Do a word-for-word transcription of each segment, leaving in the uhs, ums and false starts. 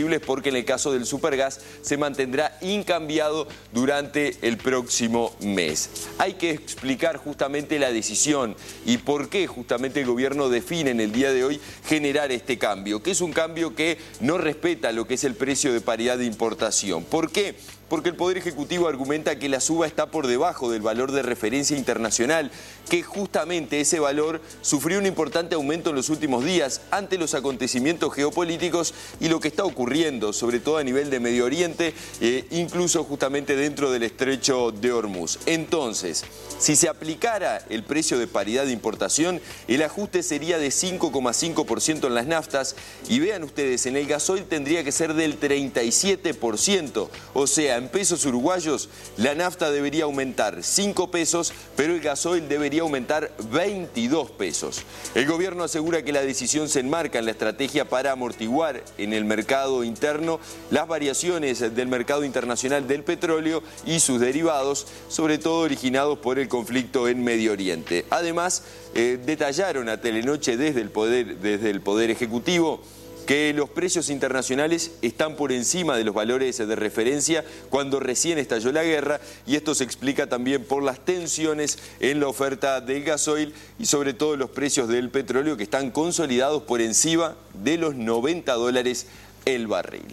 combustibles, porque en el caso del supergas se mantendrá incambiado durante el próximo mes. Hay que explicar justamente la decisión y por qué justamente el gobierno define en el día de hoy generar este cambio, que es un cambio que no respeta lo que es el precio de paridad de importación. ¿Por qué? Porque el Poder Ejecutivo argumenta que la suba está por debajo del valor de referencia internacional, que justamente ese valor sufrió un importante aumento en los últimos días ante los acontecimientos geopolíticos y lo que está ocurriendo, sobre todo a nivel de Medio Oriente, eh, incluso justamente dentro del estrecho de Hormuz. Entonces, si se aplicara el precio de paridad de importación, el ajuste sería de cinco coma cinco por ciento en las naftas y vean ustedes, en el gasoil tendría que ser del treinta y siete por ciento, o sea, en pesos uruguayos, la nafta debería aumentar cinco pesos, pero el gasoil debería aumentar veintidós pesos. El gobierno asegura que la decisión se enmarca en la estrategia para amortiguar en el mercado interno las variaciones del mercado internacional del petróleo y sus derivados, sobre todo originados por el conflicto en Medio Oriente. Además, eh, detallaron a Telenoche desde el Poder, desde el Poder Ejecutivo que los precios internacionales están por encima de los valores de referencia cuando recién estalló la guerra, y esto se explica también por las tensiones en la oferta del gasoil y sobre todo los precios del petróleo, que están consolidados por encima de los noventa dólares el barril.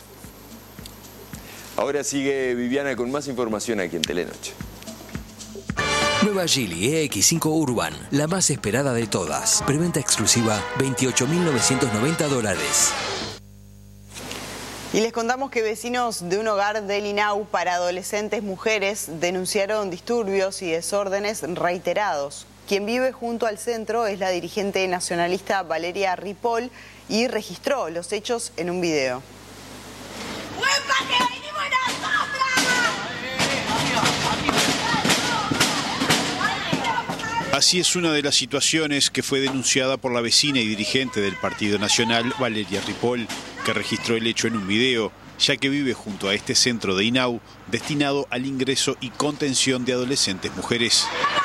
Ahora sigue Viviana con más información aquí en Telenoche. Nueva Geely E X cinco Urban, la más esperada de todas. Preventa exclusiva, veintiocho mil novecientos noventa dólares. Y les contamos que vecinos de un hogar del INAU para adolescentes mujeres denunciaron disturbios y desórdenes reiterados. Quien vive junto al centro es la dirigente nacionalista Valeria Ripoll y registró los hechos en un video. Así es una de las situaciones que fue denunciada por la vecina y dirigente del Partido Nacional, Valeria Ripoll, que registró el hecho en un video, ya que vive junto a este centro de INAU destinado al ingreso y contención de adolescentes mujeres.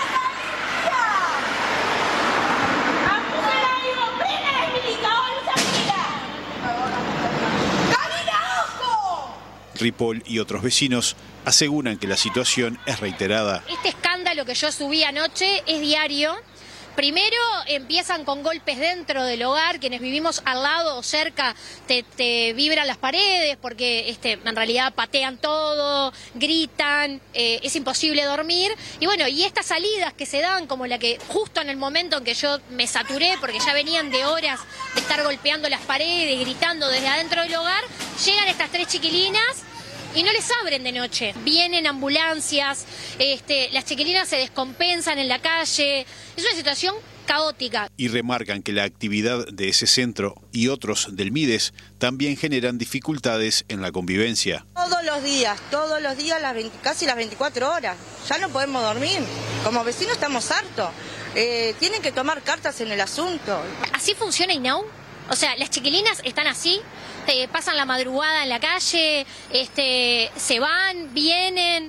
Ripoll y otros vecinos aseguran que la situación es reiterada. Este escándalo que yo subí anoche es diario. Primero empiezan con golpes dentro del hogar, quienes vivimos al lado o cerca te, te vibran las paredes porque este, en realidad patean todo, gritan, eh, es imposible dormir. Y bueno, y estas salidas que se dan, como la que justo en el momento en que yo me saturé, porque ya venían de horas de estar golpeando las paredes, gritando desde adentro del hogar, llegan estas tres chiquilinas y no les abren de noche. Vienen ambulancias, este, las chiquilinas se descompensan en la calle. Es una situación caótica. Y remarcan que la actividad de ese centro y otros del MIDES también generan dificultades en la convivencia. Todos los días, todos los días, las veinte, casi las veinticuatro horas. Ya no podemos dormir. Como vecinos estamos hartos. Eh, tienen que tomar cartas en el asunto. ¿Así funciona INAU? O sea, las chiquilinas están así, eh, pasan la madrugada en la calle, este, se van, vienen.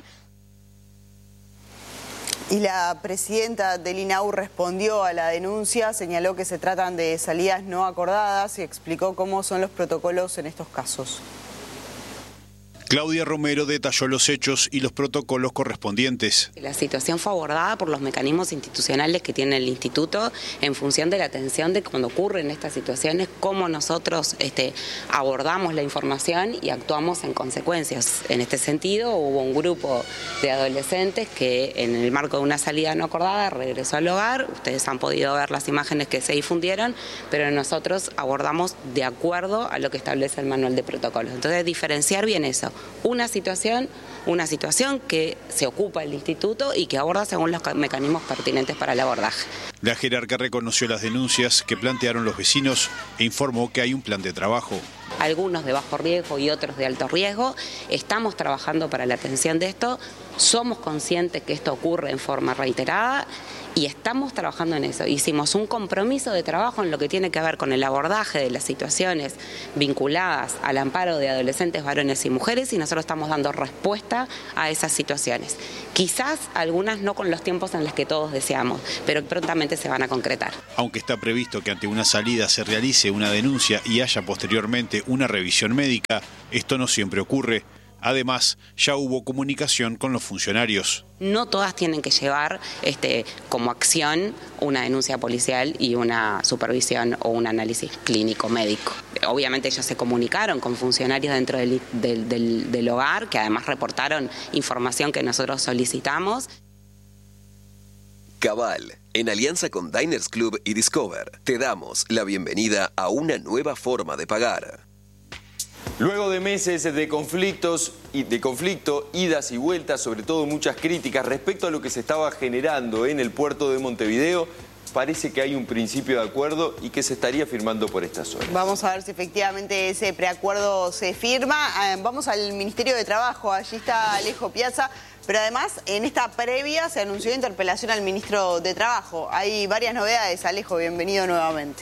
Y la presidenta del INAU respondió a la denuncia, señaló que se tratan de salidas no acordadas y explicó cómo son los protocolos en estos casos. Claudia Romero detalló los hechos y los protocolos correspondientes. La situación fue abordada por los mecanismos institucionales que tiene el instituto en función de la atención de cuando ocurren estas situaciones, cómo nosotros este, abordamos la información y actuamos en consecuencias. En este sentido, hubo un grupo de adolescentes que en el marco de una salida no acordada regresó al hogar. Ustedes han podido ver las imágenes que se difundieron, pero nosotros abordamos de acuerdo a lo que establece el manual de protocolos. Entonces, diferenciar bien eso. Una situación, una situación que se ocupa el instituto y que aborda según los mecanismos pertinentes para el abordaje. La jerarca reconoció las denuncias que plantearon los vecinos e informó que hay un plan de trabajo. Algunos de bajo riesgo y otros de alto riesgo. Estamos trabajando para la atención de esto. Somos conscientes que esto ocurre en forma reiterada y estamos trabajando en eso. Hicimos un compromiso de trabajo en lo que tiene que ver con el abordaje de las situaciones vinculadas al amparo de adolescentes, varones y mujeres, y nosotros estamos dando respuesta a esas situaciones. Quizás algunas no con los tiempos en los que todos deseamos, pero prontamente se van a concretar. Aunque está previsto que ante una salida se realice una denuncia y haya posteriormente una revisión médica, esto no siempre ocurre. Además, ya hubo comunicación con los funcionarios. No todas tienen que llevar este, como acción una denuncia policial y una supervisión o un análisis clínico médico. Obviamente ellos se comunicaron con funcionarios dentro del, del, del, del hogar, que además reportaron información que nosotros solicitamos. Cabal, en alianza con Diners Club y Discover, te damos la bienvenida a una nueva forma de pagar. Luego de meses de conflictos y de conflicto, idas y vueltas, sobre todo muchas críticas respecto a lo que se estaba generando en el puerto de Montevideo, parece que hay un principio de acuerdo y que se estaría firmando por estas horas. Vamos a ver si efectivamente ese preacuerdo se firma. Vamos al Ministerio de Trabajo, allí está Alejo Piazza, pero además en esta previa se anunció interpelación al ministro de Trabajo. Hay varias novedades. Alejo, bienvenido nuevamente.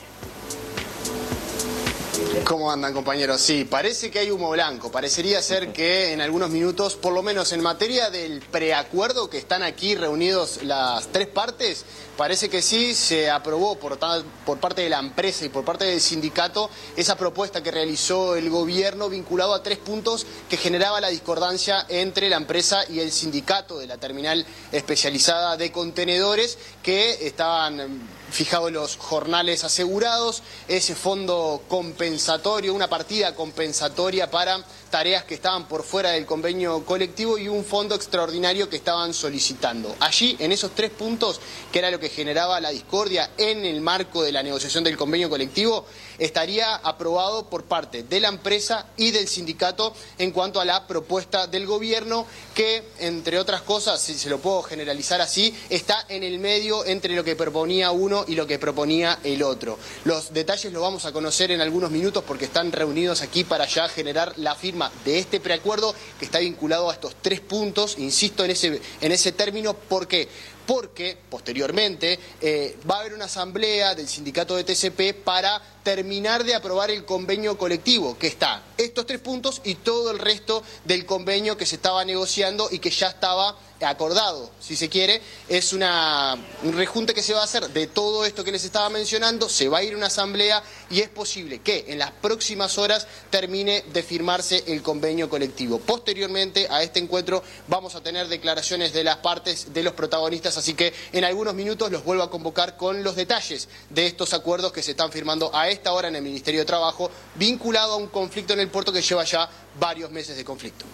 ¿Cómo andan, compañeros? Sí, parece que hay humo blanco. Parecería ser que en algunos minutos, por lo menos en materia del preacuerdo, que están aquí reunidos las tres partes, parece que sí se aprobó por, por parte de la empresa y por parte del sindicato esa propuesta que realizó el gobierno vinculado a tres puntos que generaba la discordancia entre la empresa y el sindicato de la terminal especializada de contenedores, que estaban fijados los jornales asegurados, ese fondo compensatorio, una partida compensatoria para tareas que estaban por fuera del convenio colectivo y un fondo extraordinario que estaban solicitando. Allí, en esos tres puntos, que era lo que generaba la discordia en el marco de la negociación del convenio colectivo, estaría aprobado por parte de la empresa y del sindicato en cuanto a la propuesta del gobierno, que, entre otras cosas, si se lo puedo generalizar así, está en el medio entre lo que proponía uno y lo que proponía el otro. Los detalles los vamos a conocer en algunos minutos porque están reunidos aquí para ya generar la firma de este preacuerdo que está vinculado a estos tres puntos. Insisto en ese, en ese término, ¿por qué? Porque posteriormente eh, va a haber una asamblea del sindicato de T C P para terminar de aprobar el convenio colectivo, que está estos tres puntos y todo el resto del convenio que se estaba negociando y que ya estaba acordado, si se quiere. Es una, un rejunte que se va a hacer de todo esto que les estaba mencionando, se va a ir a una asamblea y es posible que en las próximas horas termine de firmarse el convenio colectivo. Posteriormente a este encuentro vamos a tener declaraciones de las partes, de los protagonistas, así que en algunos minutos los vuelvo a convocar con los detalles de estos acuerdos que se están firmando a esta hora en el Ministerio de Trabajo, vinculado a un conflicto en el puerto que lleva ya varios meses de conflicto.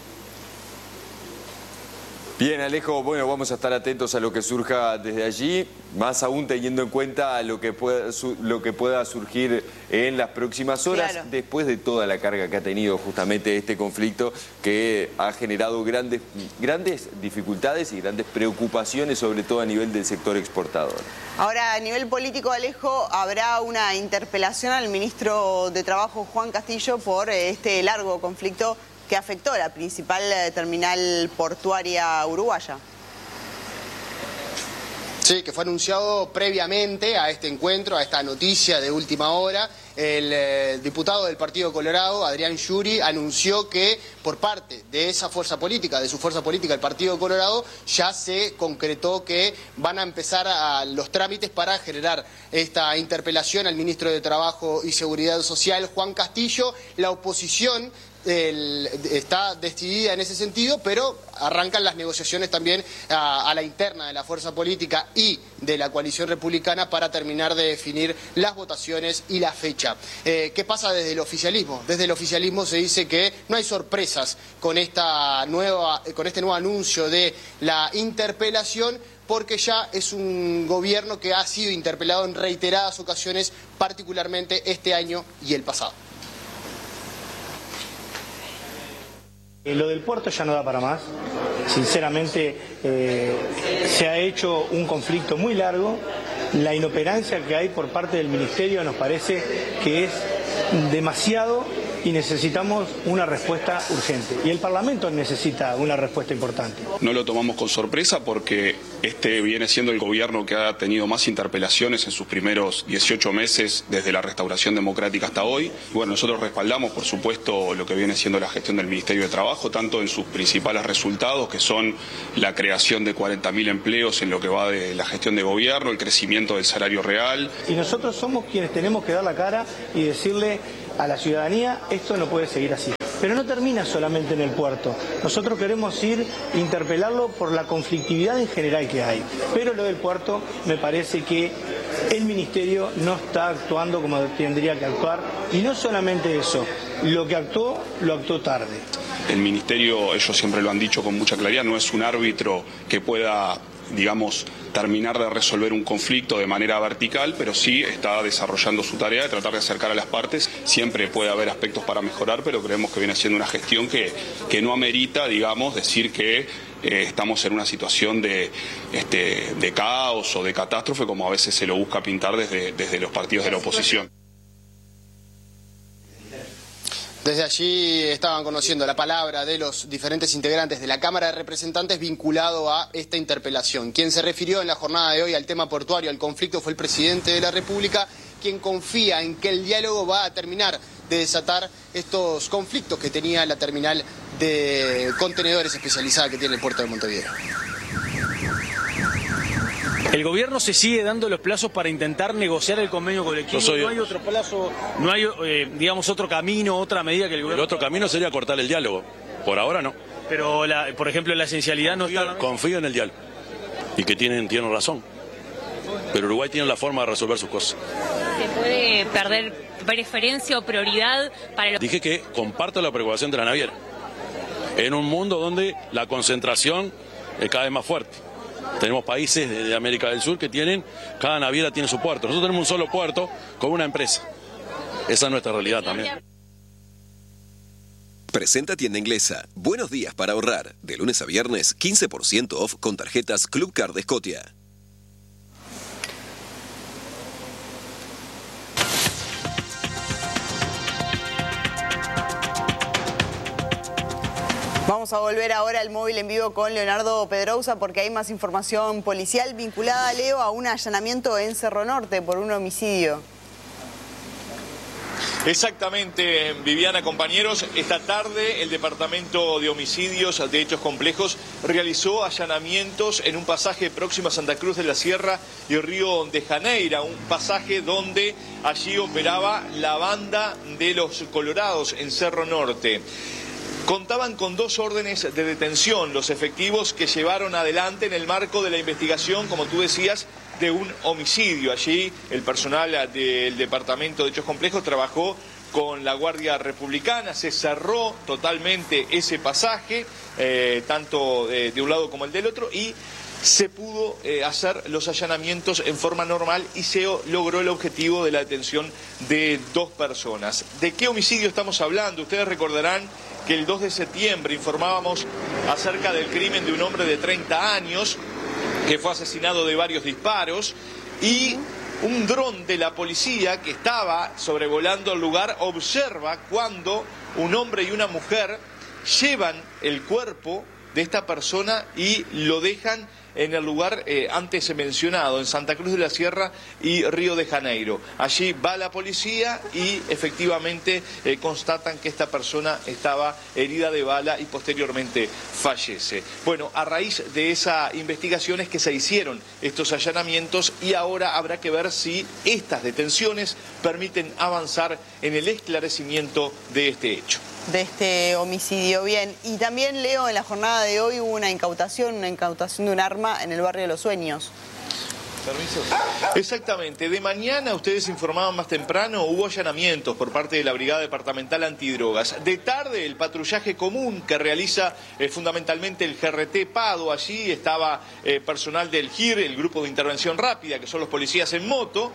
Bien, Alejo, bueno, vamos a estar atentos a lo que surja desde allí, más aún teniendo en cuenta lo que pueda, lo que pueda surgir en las próximas horas, claro, después de toda la carga que ha tenido justamente este conflicto, que ha generado grandes, grandes dificultades y grandes preocupaciones, sobre todo a nivel del sector exportador. Ahora, a nivel político, Alejo, habrá una interpelación al ministro de Trabajo, Juan Castillo, por este largo conflicto que afectó la principal terminal portuaria uruguaya. Sí, que fue anunciado previamente a este encuentro, a esta noticia de última hora. El eh, diputado del Partido Colorado, Adrián Yuri, anunció que por parte de esa fuerza política, de su fuerza política, el Partido Colorado, ya se concretó que van a empezar a los trámites para generar esta interpelación al ministro de Trabajo y Seguridad Social, Juan Castillo. La oposición El, está decidida en ese sentido, pero arrancan las negociaciones también a, a la interna de la fuerza política y de la coalición republicana para terminar de definir las votaciones y la fecha. Eh, ¿Qué pasa desde el oficialismo? Desde el oficialismo se dice que no hay sorpresas con, esta nueva, con este nuevo anuncio de la interpelación, porque ya es un gobierno que ha sido interpelado en reiteradas ocasiones, particularmente este año y el pasado. Lo del puerto ya no da para más. Sinceramente, eh, se ha hecho un conflicto muy largo. La inoperancia que hay por parte del Ministerio nos parece que es demasiado y necesitamos una respuesta urgente. Y el Parlamento necesita una respuesta importante. No lo tomamos con sorpresa porque este viene siendo el gobierno que ha tenido más interpelaciones en sus primeros dieciocho meses desde la restauración democrática hasta hoy. Bueno, nosotros respaldamos, por supuesto, lo que viene siendo la gestión del Ministerio de Trabajo, tanto en sus principales resultados, que son la creación de cuarenta mil empleos en lo que va de la gestión de gobierno, el crecimiento del salario real. Y nosotros somos quienes tenemos que dar la cara y decirle a la ciudadanía, esto no puede seguir así. Pero no termina solamente en el puerto. Nosotros queremos ir a interpelarlo por la conflictividad en general que hay. Pero lo del puerto me parece que el Ministerio no está actuando como tendría que actuar. Y no solamente eso, lo que actuó, lo actuó tarde. El Ministerio, ellos siempre lo han dicho con mucha claridad, no es un árbitro que pueda, digamos, terminar de resolver un conflicto de manera vertical, pero sí está desarrollando su tarea de tratar de acercar a las partes. Siempre puede haber aspectos para mejorar, pero creemos que viene siendo una gestión que, que no amerita, digamos, decir que eh, estamos en una situación de, este, de caos o de catástrofe, como a veces se lo busca pintar desde, desde los partidos de la oposición. Desde allí estaban conociendo la palabra de los diferentes integrantes de la Cámara de Representantes vinculado a esta interpelación. Quien se refirió en la jornada de hoy al tema portuario, al conflicto, fue el presidente de la República, quien confía en que el diálogo va a terminar de desatar estos conflictos que tenía la terminal de contenedores especializada que tiene el puerto de Montevideo. El gobierno se sigue dando los plazos para intentar negociar el convenio colectivo. Soy... No hay otro plazo, no hay, eh, digamos, otro camino, otra medida que el gobierno... El otro camino sería cortar el diálogo. Por ahora no. Pero, la, por ejemplo, la esencialidad no confío, está... Confío en el diálogo. Y que tienen, tienen razón. Pero Uruguay tiene la forma de resolver sus cosas. ¿Se puede perder preferencia o prioridad para los... Dije que comparto la preocupación de la naviera. En un mundo donde la concentración es cada vez más fuerte. Tenemos países de América del Sur que tienen, cada naviera tiene su puerto. Nosotros tenemos un solo puerto con una empresa. Esa es nuestra realidad también. Presenta Tienda Inglesa. Buenos días para ahorrar. De lunes a viernes, quince por ciento off con tarjetas Club Card de Scotia. Vamos a volver ahora al móvil en vivo con Leonardo Pedrosa porque hay más información policial vinculada, Leo, a un allanamiento en Cerro Norte por un homicidio. Exactamente, Viviana, compañeros. Esta tarde el Departamento de Homicidios de Hechos Complejos realizó allanamientos en un pasaje próximo a Santa Cruz de la Sierra y Río de Janeiro, un pasaje donde allí operaba la banda de los Colorados en Cerro Norte. Contaban con dos órdenes de detención los efectivos que llevaron adelante en el marco de la investigación, como tú decías, de un homicidio. Allí el personal del Departamento de Hechos Complejos trabajó con la Guardia Republicana, se cerró totalmente ese pasaje, eh, tanto de, de un lado como el del otro, y se pudo eh, hacer los allanamientos en forma normal y se logró el objetivo de la detención de dos personas. ¿De qué homicidio estamos hablando? Ustedes recordarán que el dos de septiembre informábamos acerca del crimen de un hombre de treinta años que fue asesinado de varios disparos y un dron de la policía que estaba sobrevolando el lugar observa cuando un hombre y una mujer llevan el cuerpo de esta persona y lo dejan en el lugar eh, antes mencionado, en Santa Cruz de la Sierra y Río de Janeiro. Allí va la policía y efectivamente eh, constatan que esta persona estaba herida de bala y posteriormente fallece. Bueno, a raíz de esa investigación es que se hicieron estos allanamientos y ahora habrá que ver si estas detenciones permiten avanzar en el esclarecimiento de este hecho. De este homicidio, bien. Y también, Leo, en la jornada de hoy hubo una incautación, una incautación de un arma en el barrio de Los Sueños. ¿Permiso? Exactamente. De mañana, ustedes informaban más temprano, hubo allanamientos por parte de la Brigada Departamental Antidrogas. De tarde, el patrullaje común que realiza eh, fundamentalmente el G R T Pado. Allí estaba eh, personal del G I R, el Grupo de Intervención Rápida, que son los policías en moto,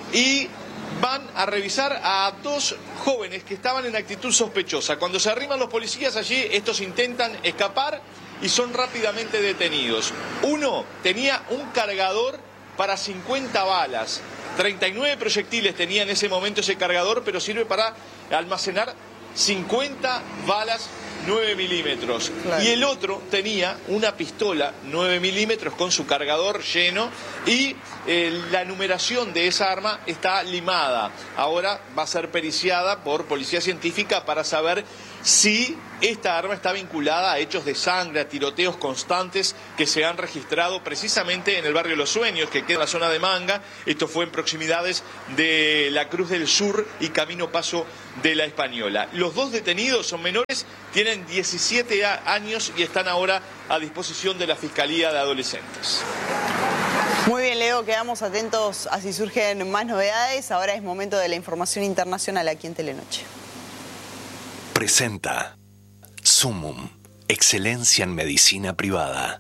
y van a revisar a dos jóvenes que estaban en actitud sospechosa. Cuando se arriman los policías allí, estos intentan escapar y son rápidamente detenidos. Uno tenía un cargador para cincuenta balas. treinta y nueve proyectiles tenía en ese momento ese cargador, pero sirve para almacenar cincuenta balas nueve milímetros. Claro. Y el otro tenía una pistola nueve milímetros con su cargador lleno y eh, la numeración de esa arma está limada. Ahora va a ser periciada por policía científica para saber si esta arma está vinculada a hechos de sangre, a tiroteos constantes que se han registrado precisamente en el barrio Los Sueños, que queda en la zona de Manga. Esto fue en proximidades de la Cruz del Sur y Camino Paso de la Española. Los dos detenidos son menores, tienen diecisiete años y están ahora a disposición de la Fiscalía de Adolescentes. Muy bien, Leo, quedamos atentos a si surgen más novedades. Ahora es momento de la información internacional aquí en Telenoche. Presenta Sumum, excelencia en medicina privada.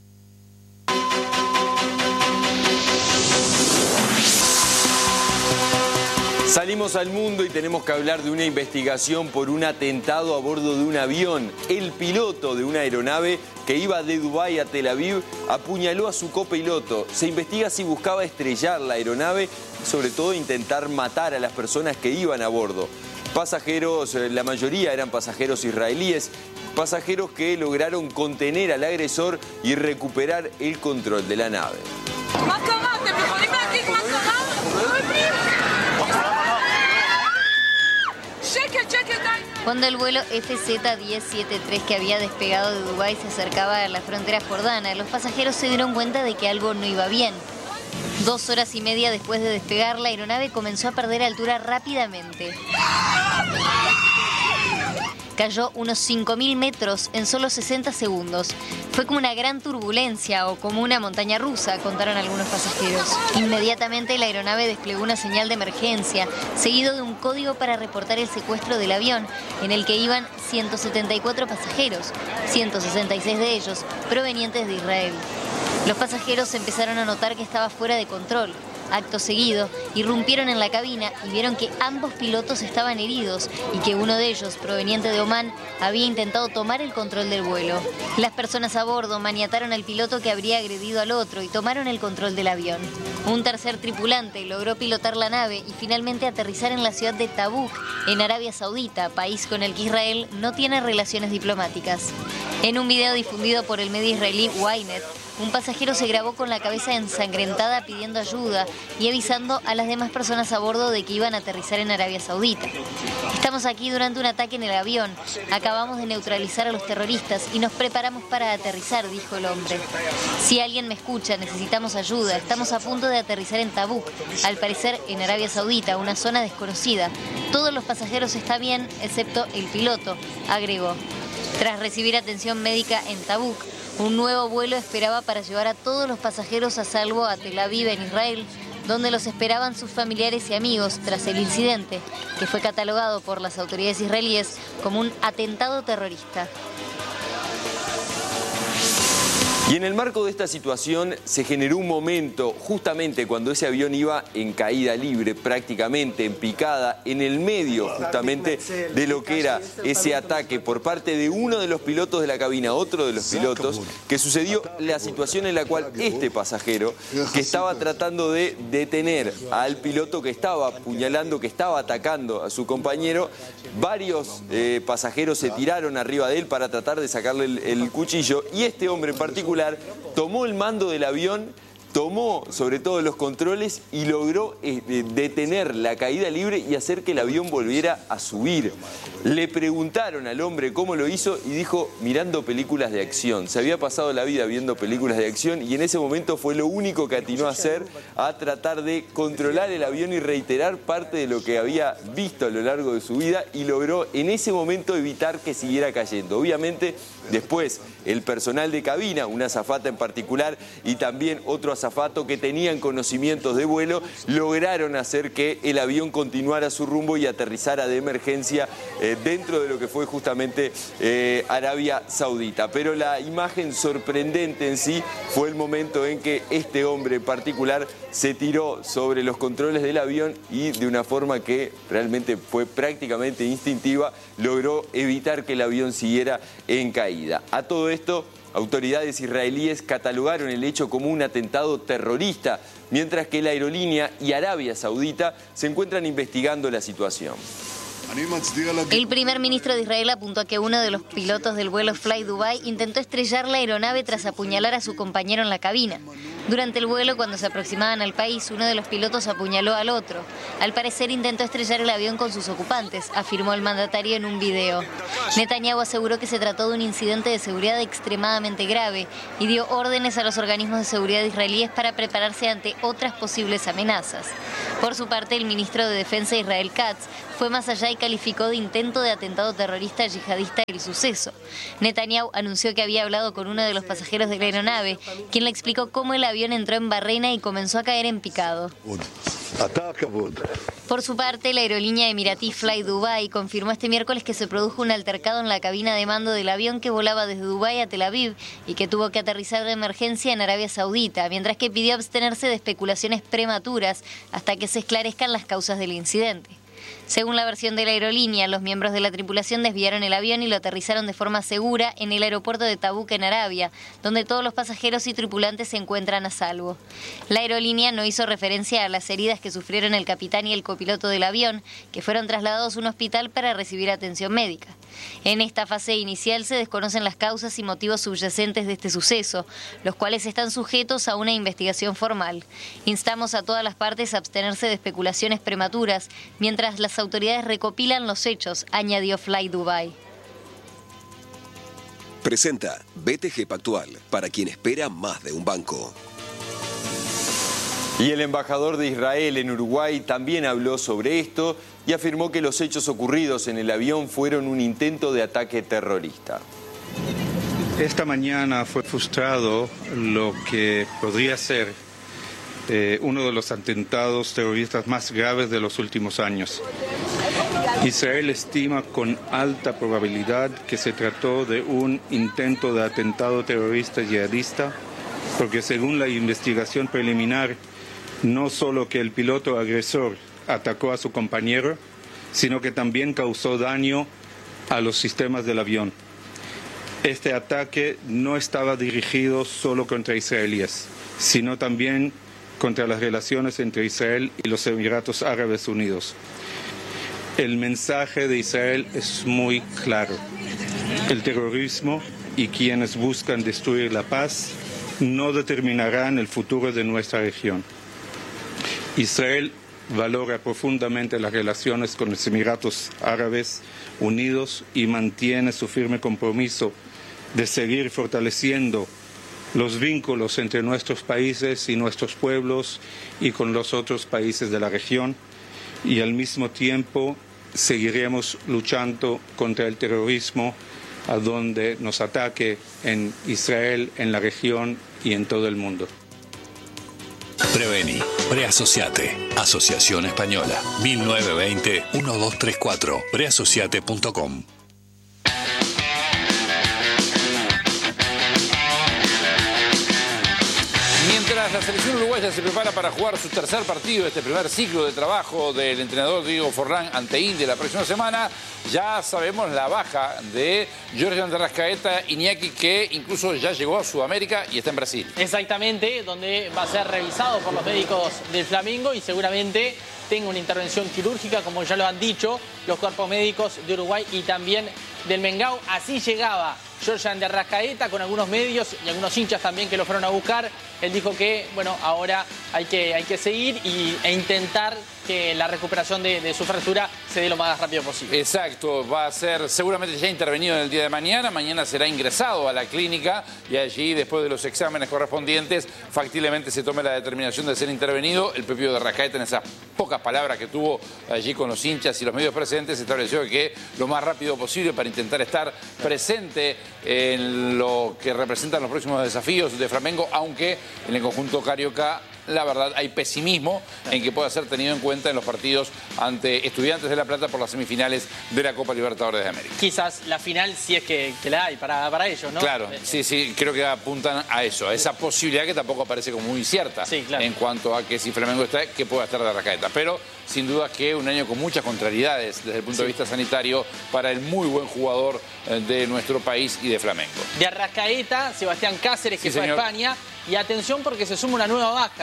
Salimos al mundo y tenemos que hablar de una investigación por un atentado a bordo de un avión. El piloto de una aeronave que iba de Dubái a Tel Aviv apuñaló a su copiloto. Se investiga si buscaba estrellar la aeronave, sobre todo intentar matar a las personas que iban a bordo. Pasajeros, la mayoría eran pasajeros israelíes, pasajeros que lograron contener al agresor y recuperar el control de la nave. Cuando el vuelo F Z diez setenta y tres que había despegado de Dubái se acercaba a la frontera jordana, los pasajeros se dieron cuenta de que algo no iba bien. Dos horas y media después de despegar, la aeronave comenzó a perder altura rápidamente. Cayó unos cinco mil metros en solo sesenta segundos. Fue como una gran turbulencia o como una montaña rusa, contaron algunos pasajeros. Inmediatamente la aeronave desplegó una señal de emergencia, seguido de un código para reportar el secuestro del avión, en el que iban ciento setenta y cuatro pasajeros, ciento sesenta y seis de ellos provenientes de Israel. Los pasajeros empezaron a notar que estaba fuera de control. Acto seguido, irrumpieron en la cabina y vieron que ambos pilotos estaban heridos y que uno de ellos, proveniente de Omán, había intentado tomar el control del vuelo. Las personas a bordo maniataron al piloto que habría agredido al otro y tomaron el control del avión. Un tercer tripulante logró pilotar la nave y finalmente aterrizar en la ciudad de Tabuk, en Arabia Saudita, país con el que Israel no tiene relaciones diplomáticas. En un video difundido por el medio israelí Ynet, un pasajero se grabó con la cabeza ensangrentada pidiendo ayuda y avisando a las demás personas a bordo de que iban a aterrizar en Arabia Saudita. Estamos aquí durante un ataque en el avión. Acabamos de neutralizar a los terroristas y nos preparamos para aterrizar, dijo el hombre. Si alguien me escucha, necesitamos ayuda. Estamos a punto de aterrizar en Tabuk, al parecer en Arabia Saudita, una zona desconocida. Todos los pasajeros están bien, excepto el piloto, agregó. Tras recibir atención médica en Tabuk, un nuevo vuelo esperaba para llevar a todos los pasajeros a salvo a Tel Aviv, en Israel, donde los esperaban sus familiares y amigos tras el incidente, que fue catalogado por las autoridades israelíes como un atentado terrorista. Y en el marco de esta situación se generó un momento, justamente cuando ese avión iba en caída libre, prácticamente en picada, en el medio justamente de lo que era ese ataque por parte de uno de los pilotos de la cabina, otro de los pilotos, que sucedió la situación en la cual este pasajero, que estaba tratando de detener al piloto que estaba apuñalando, que estaba atacando a su compañero, varios eh, pasajeros se tiraron arriba de él para tratar de sacarle el, el cuchillo, y este hombre en particular tomó el mando del avión, tomó sobre todo los controles y logró eh, detener la caída libre y hacer que el avión volviera a subir. Le preguntaron al hombre cómo lo hizo y dijo, mirando películas de acción. Se había pasado la vida viendo películas de acción y en ese momento fue lo único que atinó a hacer, a tratar de controlar el avión y reiterar parte de lo que había visto a lo largo de su vida, y logró en ese momento evitar que siguiera cayendo. Obviamente, después el personal de cabina, una azafata en particular y también otro azafato que tenían conocimientos de vuelo, lograron hacer que el avión continuara su rumbo y aterrizara de emergencia eh, dentro de lo que fue justamente eh, Arabia Saudita. Pero la imagen sorprendente en sí fue el momento en que este hombre en particular se tiró sobre los controles del avión y de una forma que realmente fue prácticamente instintiva, logró evitar que el avión siguiera en caída. A todo esto, autoridades israelíes catalogaron el hecho como un atentado terrorista, mientras que la aerolínea y Arabia Saudita se encuentran investigando la situación. El primer ministro de Israel apuntó a que uno de los pilotos del vuelo Fly Dubai intentó estrellar la aeronave tras apuñalar a su compañero en la cabina. Durante el vuelo, cuando se aproximaban al país, uno de los pilotos apuñaló al otro. Al parecer intentó estrellar el avión con sus ocupantes, afirmó el mandatario en un video. Netanyahu aseguró que se trató de un incidente de seguridad extremadamente grave y dio órdenes a los organismos de seguridad israelíes para prepararse ante otras posibles amenazas. Por su parte, el ministro de Defensa Israel Katz fue más allá y calificó de intento de atentado terrorista yihadista el suceso. Netanyahu anunció que había hablado con uno de los pasajeros de la aeronave, quien le explicó cómo el avión entró en Barrena y comenzó a caer en picado. Por su parte, la aerolínea emiratí Fly Dubai confirmó este miércoles que se produjo un altercado en la cabina de mando del avión que volaba desde Dubái a Tel Aviv y que tuvo que aterrizar de emergencia en Arabia Saudita, mientras que pidió abstenerse de especulaciones prematuras hasta que se esclarezcan las causas del incidente. Según la versión de la aerolínea, los miembros de la tripulación desviaron el avión y lo aterrizaron de forma segura en el aeropuerto de Tabuk, en Arabia, donde todos los pasajeros y tripulantes se encuentran a salvo. La aerolínea no hizo referencia a las heridas que sufrieron el capitán y el copiloto del avión, que fueron trasladados a un hospital para recibir atención médica. En esta fase inicial se desconocen las causas y motivos subyacentes de este suceso, los cuales están sujetos a una investigación formal. Instamos a todas las partes a abstenerse de especulaciones prematuras, mientras las autoridades recopilan los hechos, añadió Fly Dubai. Presenta B T G Pactual, para quien espera más de un banco. Y el embajador de Israel en Uruguay también habló sobre esto y afirmó que los hechos ocurridos en el avión fueron un intento de ataque terrorista. Esta mañana fue frustrado lo que podría ser eh, uno de los atentados terroristas más graves de los últimos años. Israel estima con alta probabilidad que se trató de un intento de atentado terrorista yihadista, porque según la investigación preliminar, no solo que el piloto agresor atacó a su compañero, sino que también causó daño a los sistemas del avión. Este ataque no estaba dirigido solo contra israelíes, sino también contra las relaciones entre Israel y los Emiratos Árabes Unidos. El mensaje de Israel es muy claro. El terrorismo y quienes buscan destruir la paz no determinarán el futuro de nuestra región. Israel valora profundamente las relaciones con los Emiratos Árabes Unidos y mantiene su firme compromiso de seguir fortaleciendo los vínculos entre nuestros países y nuestros pueblos y con los otros países de la región, y al mismo tiempo seguiremos luchando contra el terrorismo a donde nos ataque en Israel, en la región y en todo el mundo. Preveni, Preasociate, Asociación Española, mil novecientos veinte, doce treinta y cuatro, preasociate punto com. Mientras la selección uruguaya se prepara para jugar su tercer partido de este primer ciclo de trabajo del entrenador Diego Forlán ante India la próxima semana, ya sabemos la baja de Georgian de Arrascaeta Iñaki, que incluso ya llegó a Sudamérica y está en Brasil. Exactamente, donde va a ser revisado por los médicos del Flamengo y seguramente tenga una intervención quirúrgica, como ya lo han dicho los cuerpos médicos de Uruguay y también del Mengao. Así llegaba Georgian de Arrascaeta con algunos medios y algunos hinchas también que lo fueron a buscar. Él dijo que, bueno, ahora hay que, hay que seguir y, e intentar que la recuperación de, de su fractura se dé lo más rápido posible. Exacto, va a ser seguramente ya intervenido en el día de mañana. Mañana será ingresado a la clínica y allí, después de los exámenes correspondientes, factiblemente se tome la determinación de ser intervenido. El propio de Arrascaeta, en esas pocas palabras que tuvo allí con los hinchas y los medios presentes, estableció que lo más rápido posible para intentar estar presente en lo que representan los próximos desafíos de Flamengo, aunque en el conjunto carioca la verdad hay pesimismo en que pueda ser tenido en cuenta en los partidos ante Estudiantes de La Plata por las semifinales de la Copa Libertadores de América. Quizás la final sí es que, que la hay para, para ellos, ¿no? Claro, sí, sí, creo que apuntan a eso, a esa posibilidad que tampoco aparece como muy cierta, sí, claro, en cuanto a que si Flamengo está, que pueda estar de Arrascaeta. Pero sin duda que un año con muchas contrariedades desde el punto sí. de vista sanitario para el muy buen jugador de nuestro país y de Flamengo. De Arrascaeta, Sebastián Cáceres, que sí, fue señor. a España. Y atención porque se suma una nueva baja.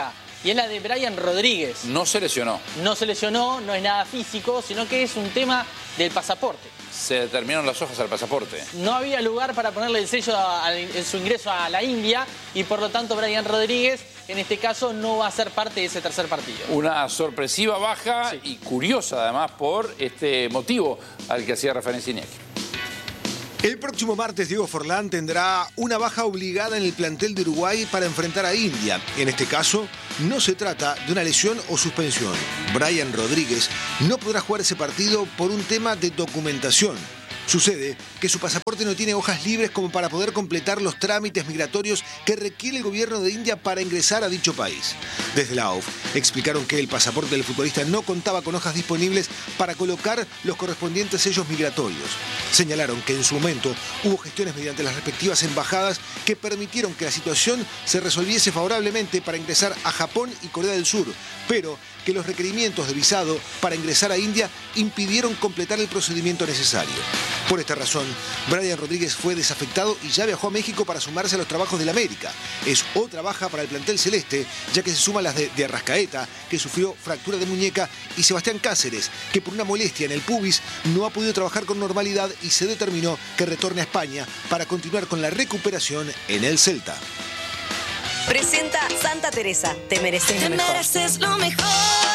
y es la de Brian Rodríguez. No se lesionó. No se lesionó, no es nada físico, sino que es un tema del pasaporte. Se determinaron las hojas al pasaporte. No había lugar para ponerle el sello a, a, en su ingreso a la India y por lo tanto Brian Rodríguez en este caso no va a ser parte de ese tercer partido. Una sorpresiva baja sí. y curiosa además por este motivo al que hacía referencia Iñaki. El próximo martes Diego Forlán tendrá una baja obligada en el plantel de Uruguay para enfrentar a India. En este caso, no se trata de una lesión o suspensión. Brian Rodríguez no podrá jugar ese partido por un tema de documentación. Sucede que su pasaporte no tiene hojas libres como para poder completar los trámites migratorios que requiere el gobierno de India para ingresar a dicho país. Desde la A U F explicaron que el pasaporte del futbolista no contaba con hojas disponibles para colocar los correspondientes sellos migratorios. Señalaron que en su momento hubo gestiones mediante las respectivas embajadas que permitieron que la situación se resolviese favorablemente para ingresar a Japón y Corea del Sur, pero que los requerimientos de visado para ingresar a India impidieron completar el procedimiento necesario. Por esta razón, Brian Rodríguez fue desafectado y ya viajó a México para sumarse a los trabajos del América. Es otra baja para el plantel celeste, ya que se suman las de, de Arrascaeta, que sufrió fractura de muñeca, y Sebastián Cáceres, que por una molestia en el pubis no ha podido trabajar con normalidad y se determinó que retorne a España para continuar con la recuperación en el Celta. Presenta Santa Teresa, te mereces lo mejor. Te mereces lo mejor,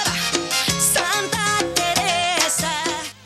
Santa Teresa.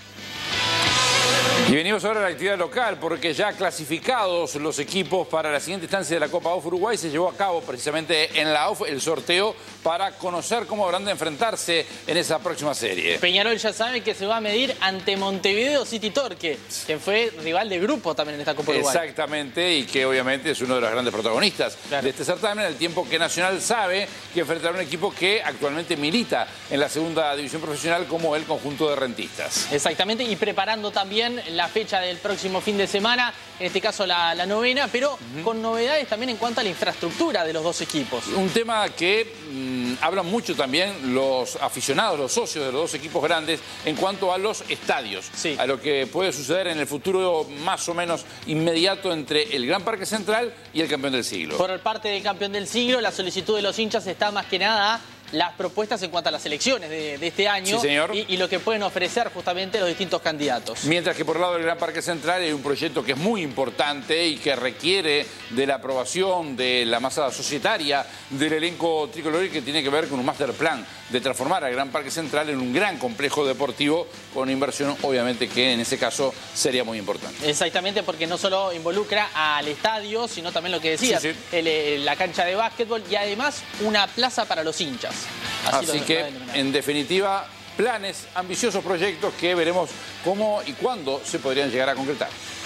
Y venimos ahora a la actividad local, porque ya clasificados los equipos para la siguiente instancia de la Copa A U F Uruguay, se llevó a cabo precisamente en la A U F el sorteo para conocer cómo habrán de enfrentarse en esa próxima serie. Peñarol ya sabe que se va a medir ante Montevideo City Torque, que fue rival de grupo también en esta Copa Uruguay. Exactamente, y que obviamente es uno de los grandes protagonistas claro. de este certamen, al tiempo que Nacional sabe que enfrentará un equipo que actualmente milita en la segunda división profesional como el conjunto de rentistas. Exactamente, y preparando también la fecha del próximo fin de semana, en este caso la, la novena, pero uh-huh. con novedades también en cuanto a la infraestructura de los dos equipos. Un tema que mmm, hablan mucho también los aficionados, los socios de los dos equipos grandes en cuanto a los estadios, sí. a lo que puede suceder en el futuro más o menos inmediato entre el Gran Parque Central y el campeón del siglo. Por parte del campeón del siglo, la solicitud de los hinchas está más que nada las propuestas en cuanto a las elecciones de, de este año sí, señor. Y, y lo que pueden ofrecer justamente los distintos candidatos. Mientras que por el lado del Gran Parque Central hay un proyecto que es muy importante y que requiere de la aprobación de la masa societaria del elenco tricolor, que tiene que ver con un master plan de transformar al Gran Parque Central en un gran complejo deportivo con inversión, obviamente, que en ese caso sería muy importante. Exactamente, porque no solo involucra al estadio, sino también lo que decías, sí, sí. El, el, la cancha de básquetbol y además una plaza para los hinchas. Así, Así que, en definitiva, planes, ambiciosos proyectos que veremos cómo y cuándo se podrían llegar a concretar.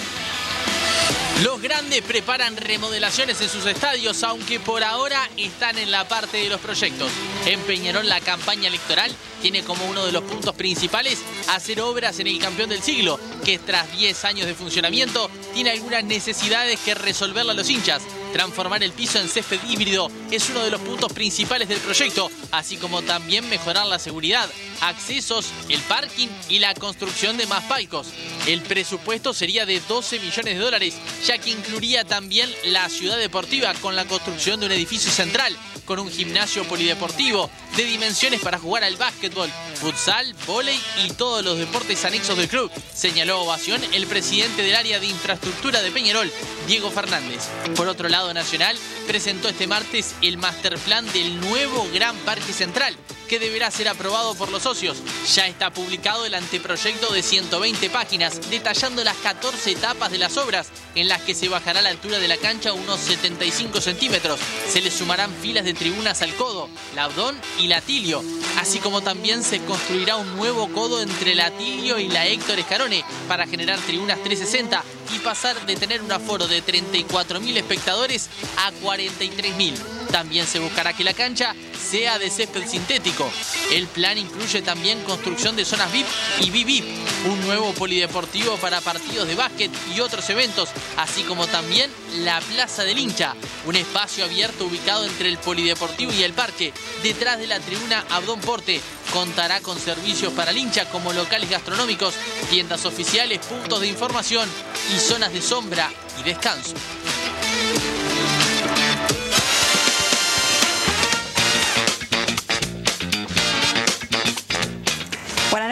Los grandes preparan remodelaciones en sus estadios, aunque por ahora están en la parte de los proyectos. En Peñarol, la campaña electoral tiene como uno de los puntos principales hacer obras en el campeón del siglo, que tras diez años de funcionamiento tiene algunas necesidades que resolverle a los hinchas. Transformar el piso en césped híbrido es uno de los puntos principales del proyecto, así como también mejorar la seguridad, accesos, el parking y la construcción de más palcos. El presupuesto sería de doce millones de dólares, ya que incluiría también la ciudad deportiva con la construcción de un edificio central, con un gimnasio polideportivo de dimensiones para jugar al básquetbol, futsal, vóley y todos los deportes anexos del club, señaló Ovación el presidente del área de infraestructura de Peñarol, Diego Fernández. Por otro lado, Nacional presentó este martes el master plan del nuevo Gran Parque Central, que deberá ser aprobado por los socios. Ya está publicado el anteproyecto de ciento veinte páginas, detallando las catorce etapas de las obras, en las que se bajará la altura de la cancha unos setenta y cinco centímetros. Se le sumarán filas de tribunas al codo, la Abdón y la Tilio, así como también se construirá un nuevo codo entre la Tilio y la Héctor Escarone para generar tribunas trescientos sesenta y pasar de tener un aforo de treinta y cuatro mil espectadores a cuarenta y tres mil. También se buscará que la cancha sea de césped sintético. El plan incluye también construcción de zonas V I P y V I V I P, un nuevo polideportivo para partidos de básquet y otros eventos, así como también la Plaza del Hincha, un espacio abierto ubicado entre el polideportivo y el parque, detrás de la tribuna Abdón Porte. Contará con servicios para el hincha como locales gastronómicos, tiendas oficiales, puntos de información y zonas de sombra y descanso.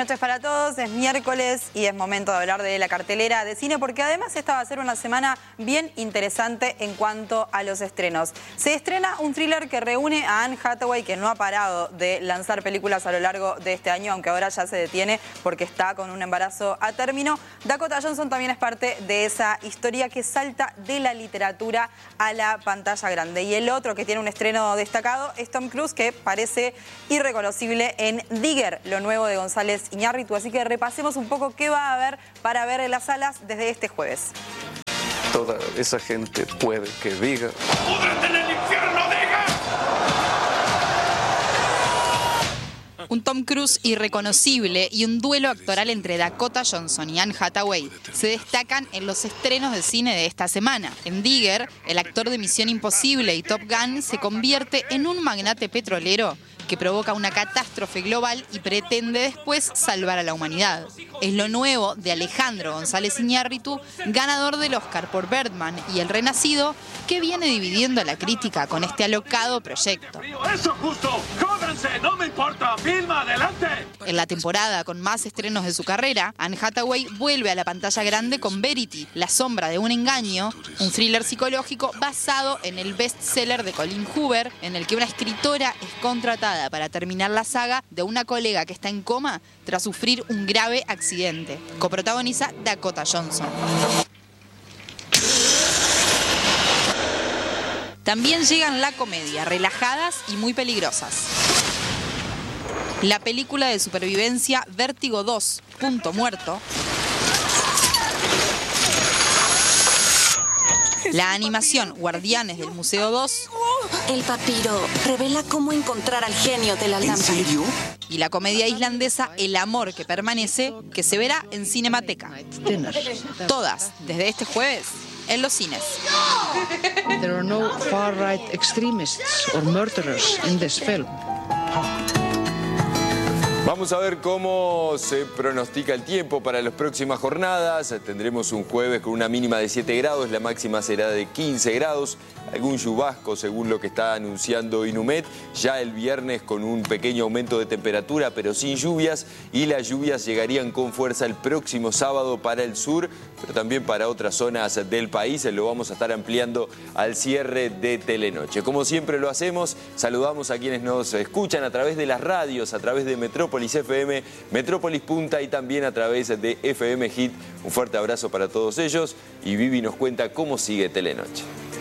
noches para todos, es miércoles y es momento de hablar de la cartelera de cine porque además esta va a ser una semana bien interesante en cuanto a los estrenos. Se estrena un thriller que reúne a Anne Hathaway, que no ha parado de lanzar películas a lo largo de este año, aunque ahora ya se detiene porque está con un embarazo a término. Dakota Johnson también es parte de esa historia que salta de la literatura a la pantalla grande. Y el otro que tiene un estreno destacado es Tom Cruise, que parece irreconocible en Digger, lo nuevo de González Iñárritu. Así que repasemos un poco qué va a haber para ver en las salas desde este jueves. Toda esa gente puede que diga... ¡Púdrete en el infierno, diga! Un Tom Cruise irreconocible y un duelo actoral entre Dakota Johnson y Anne Hathaway se destacan en los estrenos del cine de esta semana. En Digger, el actor de Misión Imposible y Top Gun se convierte en un magnate petrolero que provoca una catástrofe global y pretende después salvar a la humanidad. Es lo nuevo de Alejandro González Iñárritu, ganador del Oscar por Birdman y El Renacido, que viene dividiendo a la crítica con este alocado proyecto. ¡Eso justo! ¡Cóbrense! ¡No me importa! ¡Filma! ¡Adelante! En la temporada con más estrenos de su carrera, Anne Hathaway vuelve a la pantalla grande con Verity, La sombra de un engaño, un thriller psicológico basado en el bestseller de Colleen Hoover, en el que una escritora es contratada para terminar la saga de una colega que está en coma tras sufrir un grave accidente. Coprotagoniza Dakota Johnson. También llegan la comedia, relajadas y muy peligrosas. La película de supervivencia Vértigo dos, Punto Muerto. La animación Guardianes del Museo dos. El papiro revela cómo encontrar al genio de la lámpara. ¿En serio? Y la comedia islandesa El amor que permanece, que se verá en Cinemateca. Todas, desde este jueves, en los cines. There are no far-right extremists or murderers in this film. Vamos a ver cómo se pronostica el tiempo para las próximas jornadas. Tendremos un jueves con una mínima de siete grados, la máxima será de quince grados. Algún chubasco según lo que está anunciando Inumet. Ya el viernes con un pequeño aumento de temperatura, pero sin lluvias. Y las lluvias llegarían con fuerza el próximo sábado para el sur, pero también para otras zonas del país. Lo vamos a estar ampliando al cierre de Telenoche. Como siempre lo hacemos, saludamos a quienes nos escuchan a través de las radios, a través de Metrópolis F M, Metrópolis Punta y también a través de F M Hit. Un fuerte abrazo para todos ellos y Vivi nos cuenta cómo sigue Telenoche.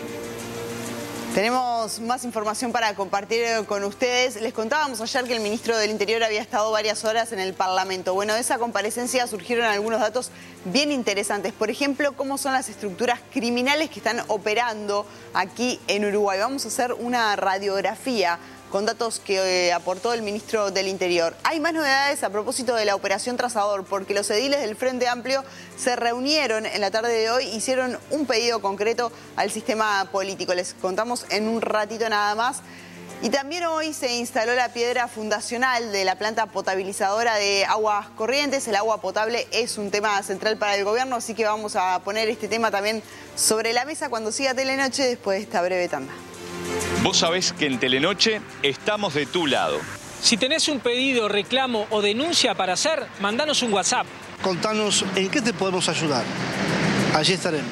Tenemos más información para compartir con ustedes. Les contábamos ayer que el ministro del Interior había estado varias horas en el Parlamento. Bueno, de esa comparecencia surgieron algunos datos bien interesantes. Por ejemplo, cómo son las estructuras criminales que están operando aquí en Uruguay. Vamos a hacer una radiografía con datos que eh, aportó el ministro del Interior. Hay más novedades a propósito de la Operación Trazador, porque los ediles del Frente Amplio se reunieron en la tarde de hoy, hicieron un pedido concreto al sistema político. Les contamos en un ratito nada más. Y también hoy se instaló la piedra fundacional de la planta potabilizadora de aguas corrientes. El agua potable es un tema central para el gobierno, así que vamos a poner este tema también sobre la mesa cuando siga Telenoche después de esta breve tanda. Vos sabés que en Telenoche estamos de tu lado. Si tenés un pedido, reclamo o denuncia para hacer, mandanos un WhatsApp. Contanos en qué te podemos ayudar. Allí estaremos.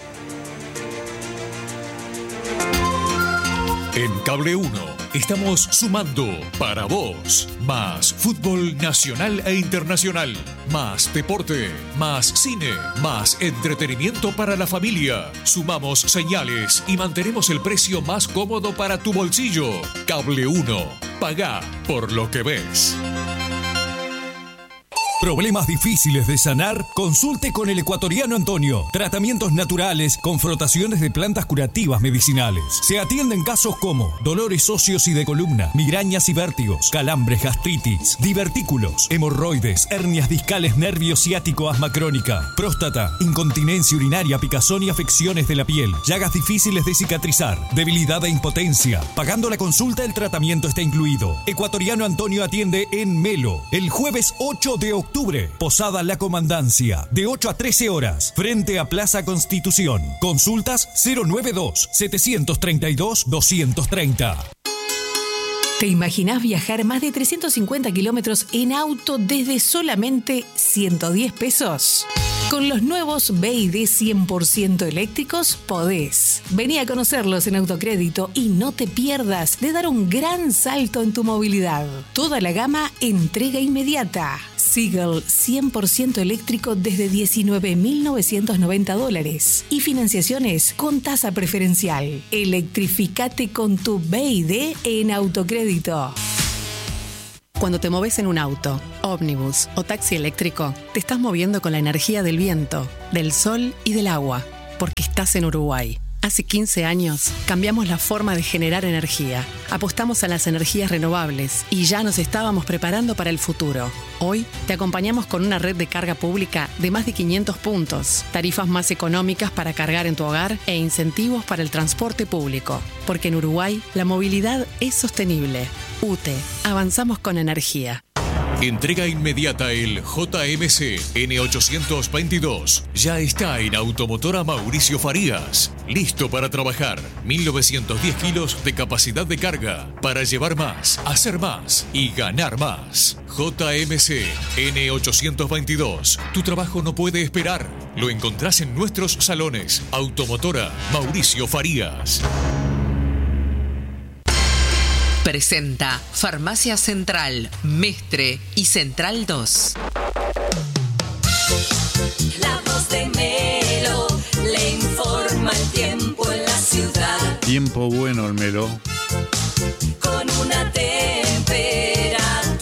En Cable uno estamos sumando para vos más fútbol nacional e internacional, más deporte, más cine, más entretenimiento para la familia. Sumamos señales y mantenemos el precio más cómodo para tu bolsillo. Cable uno, pagá por lo que ves. ¿Problemas difíciles de sanar? Consulte con el ecuatoriano Antonio. Tratamientos naturales con frotaciones de plantas curativas medicinales. Se atienden casos como dolores óseos y de columna, migrañas y vértigos, calambres, gastritis, divertículos, hemorroides, hernias discales, nervio ciático, asma crónica, próstata, incontinencia urinaria, picazón y afecciones de la piel, llagas difíciles de cicatrizar, debilidad e impotencia. Pagando la consulta, el tratamiento está incluido. Ecuatoriano Antonio atiende en Melo el jueves ocho de octubre. Posada La Comandancia, de ocho a trece horas, frente a Plaza Constitución. Consultas cero noventa y dos, setecientos treinta y dos, doscientos treinta. ¿Te imaginás viajar más de trescientos cincuenta kilómetros en auto desde solamente ciento diez pesos? Con los nuevos B Y D cien por ciento eléctricos podés. Vení a conocerlos en Autocrédito y no te pierdas de dar un gran salto en tu movilidad. Toda la gama entrega inmediata. Seagull cien por ciento eléctrico desde diecinueve mil novecientos noventa dólares y financiaciones con tasa preferencial. Electrificate con tu B Y D en Autocrédito. Cuando te moves en un auto, ómnibus o taxi eléctrico, te estás moviendo con la energía del viento, del sol y del agua, porque estás en Uruguay. Hace quince años cambiamos la forma de generar energía, apostamos a las energías renovables y ya nos estábamos preparando para el futuro. Hoy te acompañamos con una red de carga pública de más de quinientos puntos, tarifas más económicas para cargar en tu hogar e incentivos para el transporte público. Porque en Uruguay la movilidad es sostenible. U T E, avanzamos con energía. Entrega inmediata el J M C N ochocientos veintidós. Ya está en Automotora Mauricio Farías. Listo para trabajar. mil novecientos diez kilos de capacidad de carga. Para llevar más, hacer más y ganar más. J M C N ochocientos veintidós. Tu trabajo no puede esperar. Lo encontrás en nuestros salones. Automotora Mauricio Farías. Presenta Farmacia Central, Mestre y Central dos. La voz de Melo le informa el tiempo en la ciudad. Tiempo bueno el Melo. Con una temperatura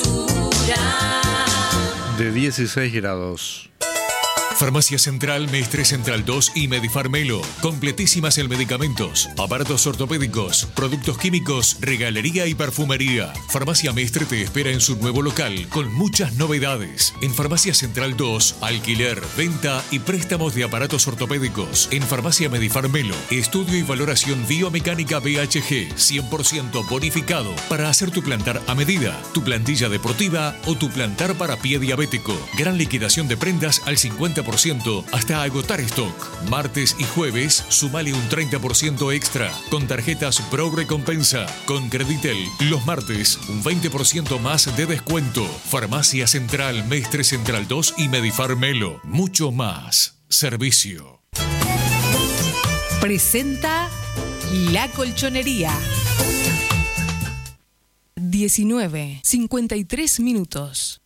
de dieciséis grados. Farmacia Central, Mestre Central dos y Medifarmelo. Completísimas en medicamentos, aparatos ortopédicos, productos químicos, regalería y perfumería. Farmacia Mestre te espera en su nuevo local con muchas novedades. En Farmacia Central dos, alquiler, venta y préstamos de aparatos ortopédicos. En Farmacia Medifarmelo, estudio y valoración biomecánica B H G, cien por ciento bonificado para hacer tu plantar a medida, tu plantilla deportiva o tu plantar para pie diabético. Gran liquidación de prendas al cincuenta por ciento hasta agotar stock. Martes y jueves, sumale un treinta por ciento extra con tarjetas Pro Recompensa. Con Creditel, los martes, un veinte por ciento más de descuento. Farmacia Central, Mestre Central dos y Medifarmelo. Mucho más servicio. Presenta La Colchonería. diecinueve, cincuenta y tres minutos.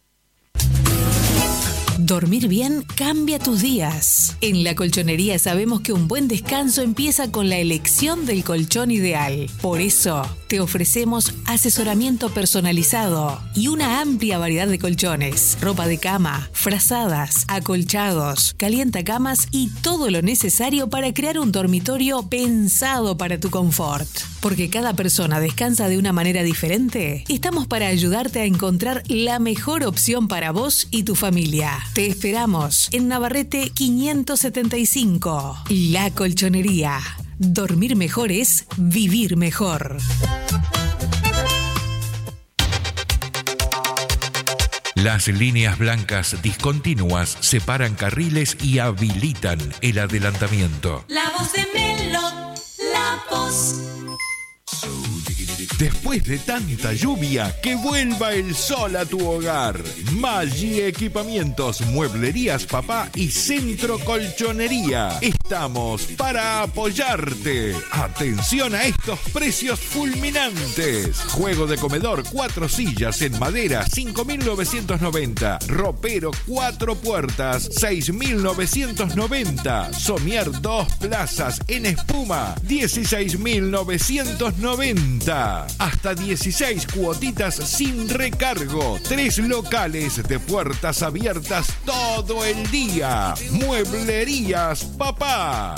Dormir bien cambia tus días. En La Colchonería sabemos que un buen descanso empieza con la elección del colchón ideal. Por eso, te ofrecemos asesoramiento personalizado y una amplia variedad de colchones, ropa de cama, frazadas, acolchados, calientacamas y todo lo necesario para crear un dormitorio pensado para tu confort. Porque cada persona descansa de una manera diferente, estamos para ayudarte a encontrar la mejor opción para vos y tu familia. Te esperamos en Navarrete quinientos setenta y cinco. La Colchonería. Dormir mejor es vivir mejor. Las líneas blancas discontinuas separan carriles y habilitan el adelantamiento. La voz de Melo, la voz. Después de tanta lluvia, que vuelva el sol a tu hogar. Maggi Equipamientos, Mueblerías Papá y Centro Colchonería. Estamos para apoyarte. Atención a estos precios fulminantes. Juego de comedor, cuatro sillas en madera, cinco mil novecientos noventa. Ropero, cuatro puertas, seis mil novecientos noventa. Somier, dos plazas en espuma, dieciséis mil novecientos noventa. Hasta dieciséis cuotitas sin recargo. Tres locales de puertas abiertas todo el día. Mueblerías Papá.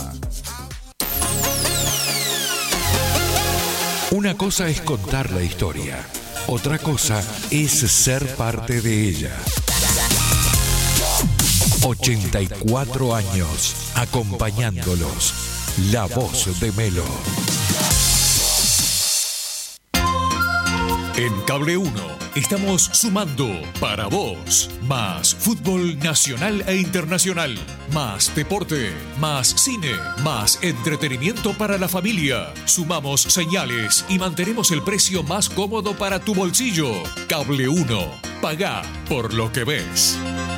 Una cosa es contar la historia. Otra cosa es ser parte de ella. ochenta y cuatro años acompañándolos. La voz de Melo. En Cable uno estamos sumando para vos más fútbol nacional e internacional, más deporte, más cine, más entretenimiento para la familia. Sumamos señales y mantenemos el precio más cómodo para tu bolsillo. Cable uno, pagá por lo que ves.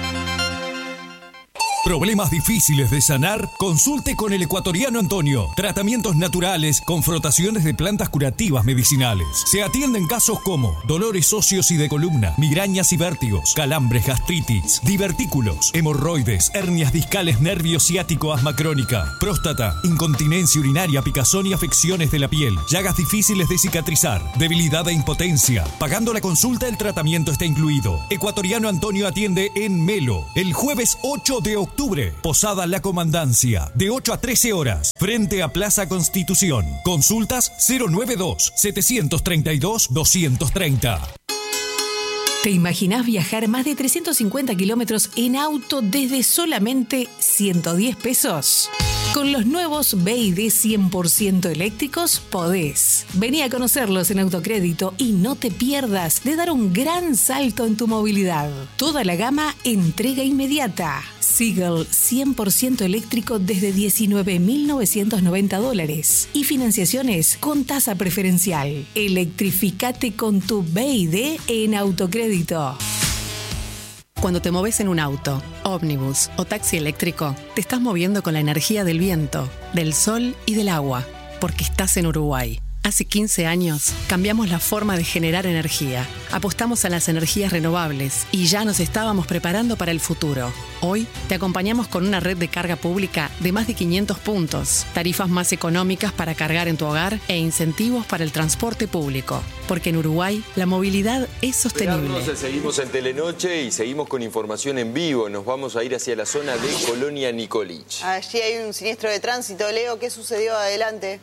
¿Problemas difíciles de sanar? Consulte con el ecuatoriano Antonio. Tratamientos naturales con frotaciones de plantas curativas medicinales. Se atienden casos como dolores óseos y de columna, migrañas y vértigos, calambres, gastritis, divertículos, hemorroides, hernias discales, nervio ciático, asma crónica, próstata, incontinencia urinaria, picazón y afecciones de la piel, llagas difíciles de cicatrizar, debilidad e impotencia. Pagando la consulta, el tratamiento está incluido. Ecuatoriano Antonio atiende en Melo el jueves ocho de octubre. Octubre, Posada La Comandancia, de ocho a trece horas, frente a Plaza Constitución. Consultas cero nueve dos, siete tres dos, dos tres cero. ¿Te imaginás viajar más de trescientos cincuenta kilómetros en auto desde solamente ciento diez pesos? Con los nuevos B Y D cien por ciento eléctricos podés. Vení a conocerlos en Autocrédito y no te pierdas de dar un gran salto en tu movilidad. Toda la gama entrega inmediata. Seagull cien por ciento eléctrico desde diecinueve mil novecientos noventa dólares y financiaciones con tasa preferencial. Electrificate con tu B Y D en Autocrédito. Cuando te moves en un auto, ómnibus o taxi eléctrico, te estás moviendo con la energía del viento, del sol y del agua, porque estás en Uruguay. Hace quince años cambiamos la forma de generar energía, apostamos a las energías renovables y ya nos estábamos preparando para el futuro. Hoy te acompañamos con una red de carga pública de más de quinientos puntos, tarifas más económicas para cargar en tu hogar e incentivos para el transporte público. Porque en Uruguay la movilidad es sostenible. Entonces, seguimos en Telenoche y seguimos con información en vivo. Nos vamos a ir hacia la zona de Colonia Nicolich. Allí hay un siniestro de tránsito. Leo, ¿qué sucedió? Adelante.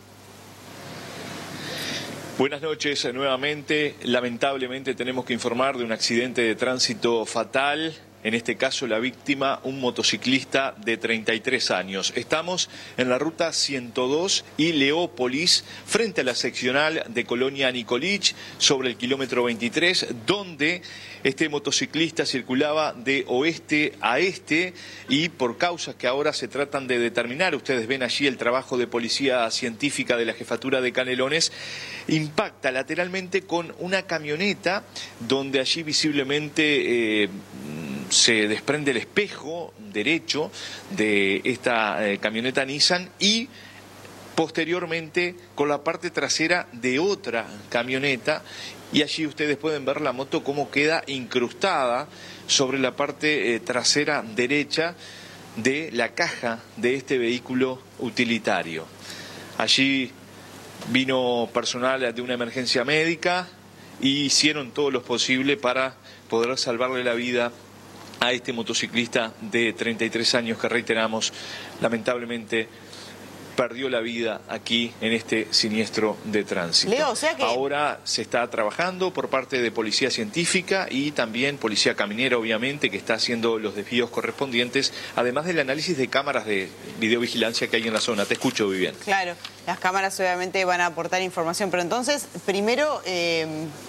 Buenas noches nuevamente. Lamentablemente tenemos que informar de un accidente de tránsito fatal. En este caso la víctima, un motociclista de treinta y tres años. Estamos en la ruta ciento dos y Leópolis, frente a la seccional de Colonia Nicolich, sobre el kilómetro veintitrés, donde este motociclista circulaba de oeste a este y por causas que ahora se tratan de determinar, ustedes ven allí el trabajo de policía científica de la jefatura de Canelones, impacta lateralmente con una camioneta donde allí visiblemente eh, se desprende el espejo derecho de esta eh, camioneta Nissan y posteriormente con la parte trasera de otra camioneta, y allí ustedes pueden ver la moto cómo queda incrustada sobre la parte eh, trasera derecha de la caja de este vehículo utilitario. Allí vino personal de una emergencia médica y hicieron todo lo posible para poder salvarle la vida a este motociclista de treinta y tres años que, reiteramos, lamentablemente perdió la vida aquí en este siniestro de tránsito. Leo, o sea que... Ahora se está trabajando por parte de Policía Científica y también Policía Caminera, obviamente, que está haciendo los desvíos correspondientes, además del análisis de cámaras de videovigilancia que hay en la zona. Te escucho, Vivian. Claro, las cámaras obviamente van a aportar información, pero entonces, primero, eh,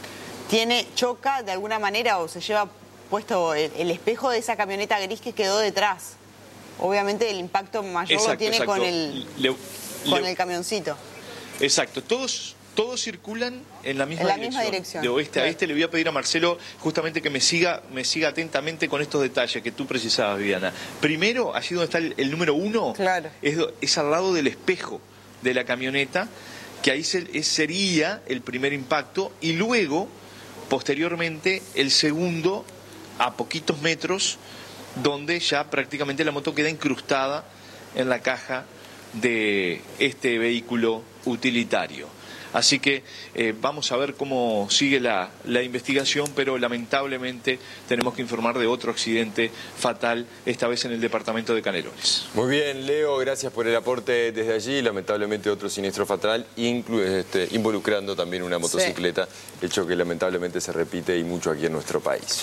tiene choca de alguna manera o se lleva puesto el, el espejo de esa camioneta gris que quedó detrás. Obviamente el impacto mayor exacto, lo tiene exacto. con el le, con le, el camioncito. Exacto, todos todos circulan en la misma, en la dirección, misma dirección. De oeste claro. a este. Le voy a pedir a Marcelo justamente que me siga me siga atentamente con estos detalles que tú precisabas, Viviana. Primero, allí donde está el, el número uno, claro. es, es al lado del espejo de la camioneta, que ahí se, sería el primer impacto, y luego, posteriormente, el segundo, a poquitos metros, donde ya prácticamente la moto queda incrustada en la caja de este vehículo utilitario. Así que eh, vamos a ver cómo sigue la, la investigación, pero lamentablemente tenemos que informar de otro accidente fatal, esta vez en el departamento de Canelones. Muy bien, Leo, gracias por el aporte desde allí. Lamentablemente otro siniestro fatal, inclu este, involucrando también una motocicleta, sí. hecho que lamentablemente se repite y mucho aquí en nuestro país.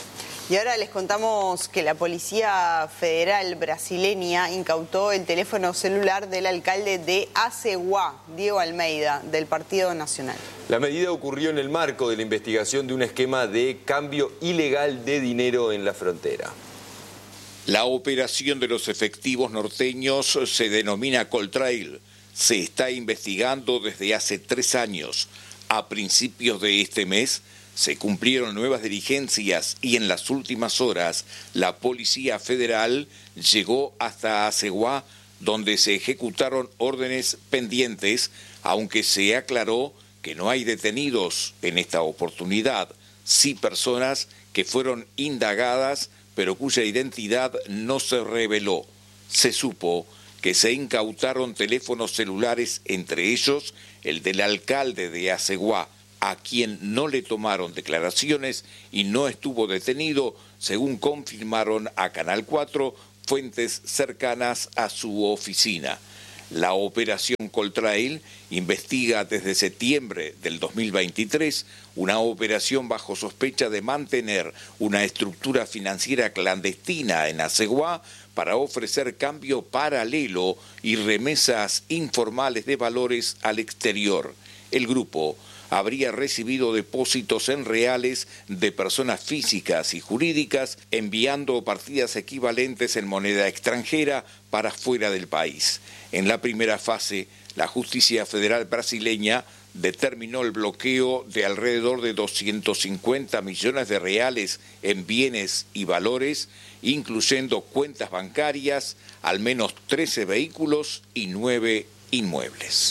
Y ahora les contamos que la Policía Federal brasileña incautó el teléfono celular del alcalde de Aceguá, Diego Almeida, del Partido Nacional. La medida ocurrió en el marco de la investigación de un esquema de cambio ilegal de dinero en la frontera. La operación de los efectivos norteños se denomina Coltrail. Se está investigando desde hace tres años. A principios de este mes se cumplieron nuevas diligencias y en las últimas horas la Policía Federal llegó hasta Aceguá, donde se ejecutaron órdenes pendientes, aunque se aclaró que no hay detenidos en esta oportunidad, sí personas que fueron indagadas pero cuya identidad no se reveló. Se supo que se incautaron teléfonos celulares, entre ellos el del alcalde de Aceguá, a quien no le tomaron declaraciones y no estuvo detenido, según confirmaron a Canal cuatro fuentes cercanas a su oficina. La operación Coltrail investiga desde septiembre del dos mil veintitrés una operación bajo sospecha de mantener una estructura financiera clandestina en Aceguá para ofrecer cambio paralelo y remesas informales de valores al exterior. El grupo habría recibido depósitos en reales de personas físicas y jurídicas, enviando partidas equivalentes en moneda extranjera para fuera del país. En la primera fase, la justicia federal brasileña determinó el bloqueo de alrededor de doscientos cincuenta millones de reales en bienes y valores, incluyendo cuentas bancarias, al menos trece vehículos y nueve inmuebles.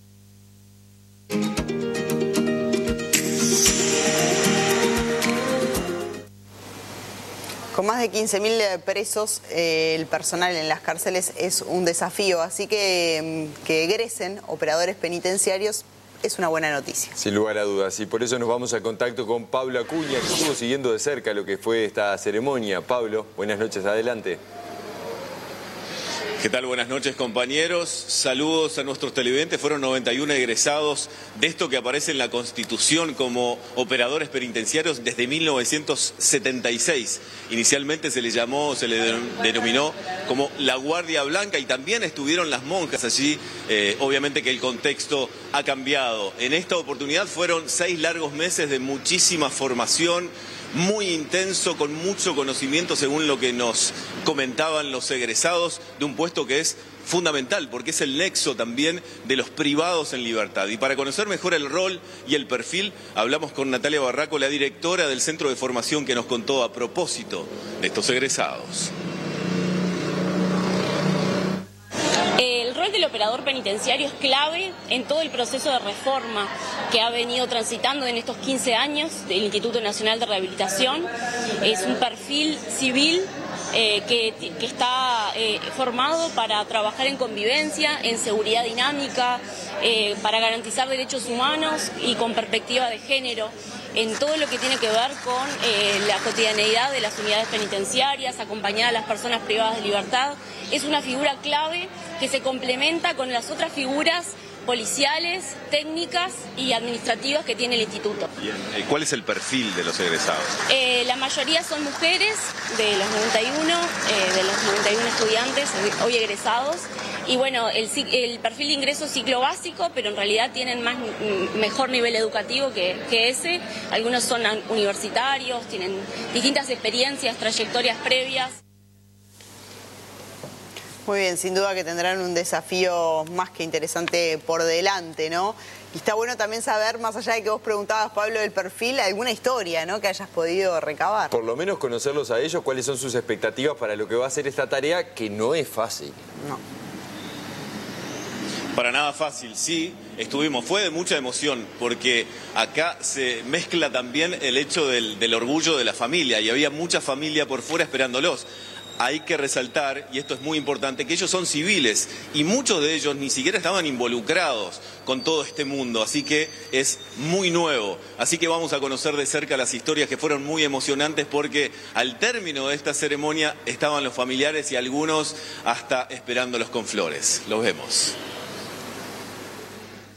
Con más de quince mil presos, eh, el personal en las cárceles es un desafío, así que que egresen operadores penitenciarios es una buena noticia. Sin lugar a dudas, y por eso nos vamos a contacto con Pablo Acuña, que estuvo siguiendo de cerca lo que fue esta ceremonia. Pablo, buenas noches, adelante. ¿Qué tal? Buenas noches, compañeros. Saludos a nuestros televidentes. Fueron noventa y uno egresados de esto que aparece en la Constitución como operadores penitenciarios desde mil novecientos setenta y seis. Inicialmente se le llamó, se le denominó como la Guardia Blanca y también estuvieron las monjas allí. Eh, obviamente que el contexto ha cambiado. En esta oportunidad fueron seis largos meses de muchísima formación, muy intenso, con mucho conocimiento, según lo que nos comentaban los egresados, de un puesto que es fundamental, porque es el nexo también de los privados en libertad. Y para conocer mejor el rol y el perfil, hablamos con Natalia Barraco, la directora del Centro de Formación, que nos contó a propósito de estos egresados. El rol del operador penitenciario es clave en todo el proceso de reforma que ha venido transitando en estos quince años del Instituto Nacional de Rehabilitación. Es un perfil civil eh, que, que está eh, formado para trabajar en convivencia, en seguridad dinámica, eh, para garantizar derechos humanos y con perspectiva de género, en todo lo que tiene que ver con eh, la cotidianeidad de las unidades penitenciarias, acompañar a las personas privadas de libertad. Es una figura clave que se complementa con las otras figuras policiales, técnicas y administrativas que tiene el instituto. Bien. ¿Cuál es el perfil de los egresados? Eh, la mayoría son mujeres, de los noventa y uno, eh, de los noventa y uno estudiantes hoy egresados. Y bueno, el, el perfil de ingreso es ciclo básico, pero en realidad tienen más, mejor nivel educativo que, que ese. Algunos son universitarios, tienen distintas experiencias, trayectorias previas. Muy bien, sin duda que tendrán un desafío más que interesante por delante, ¿no? Y está bueno también saber, más allá de que vos preguntabas, Pablo, del perfil, alguna historia, ¿no?, que hayas podido recabar. Por lo menos conocerlos a ellos, cuáles son sus expectativas para lo que va a ser esta tarea, que no es fácil. No. Para nada fácil, sí, estuvimos, fue de mucha emoción, porque acá se mezcla también el hecho del, del orgullo de la familia, y había mucha familia por fuera esperándolos. Hay que resaltar, y esto es muy importante, que ellos son civiles y muchos de ellos ni siquiera estaban involucrados con todo este mundo, así que es muy nuevo. Así que vamos a conocer de cerca las historias que fueron muy emocionantes, porque al término de esta ceremonia estaban los familiares y algunos hasta esperándolos con flores. Los vemos.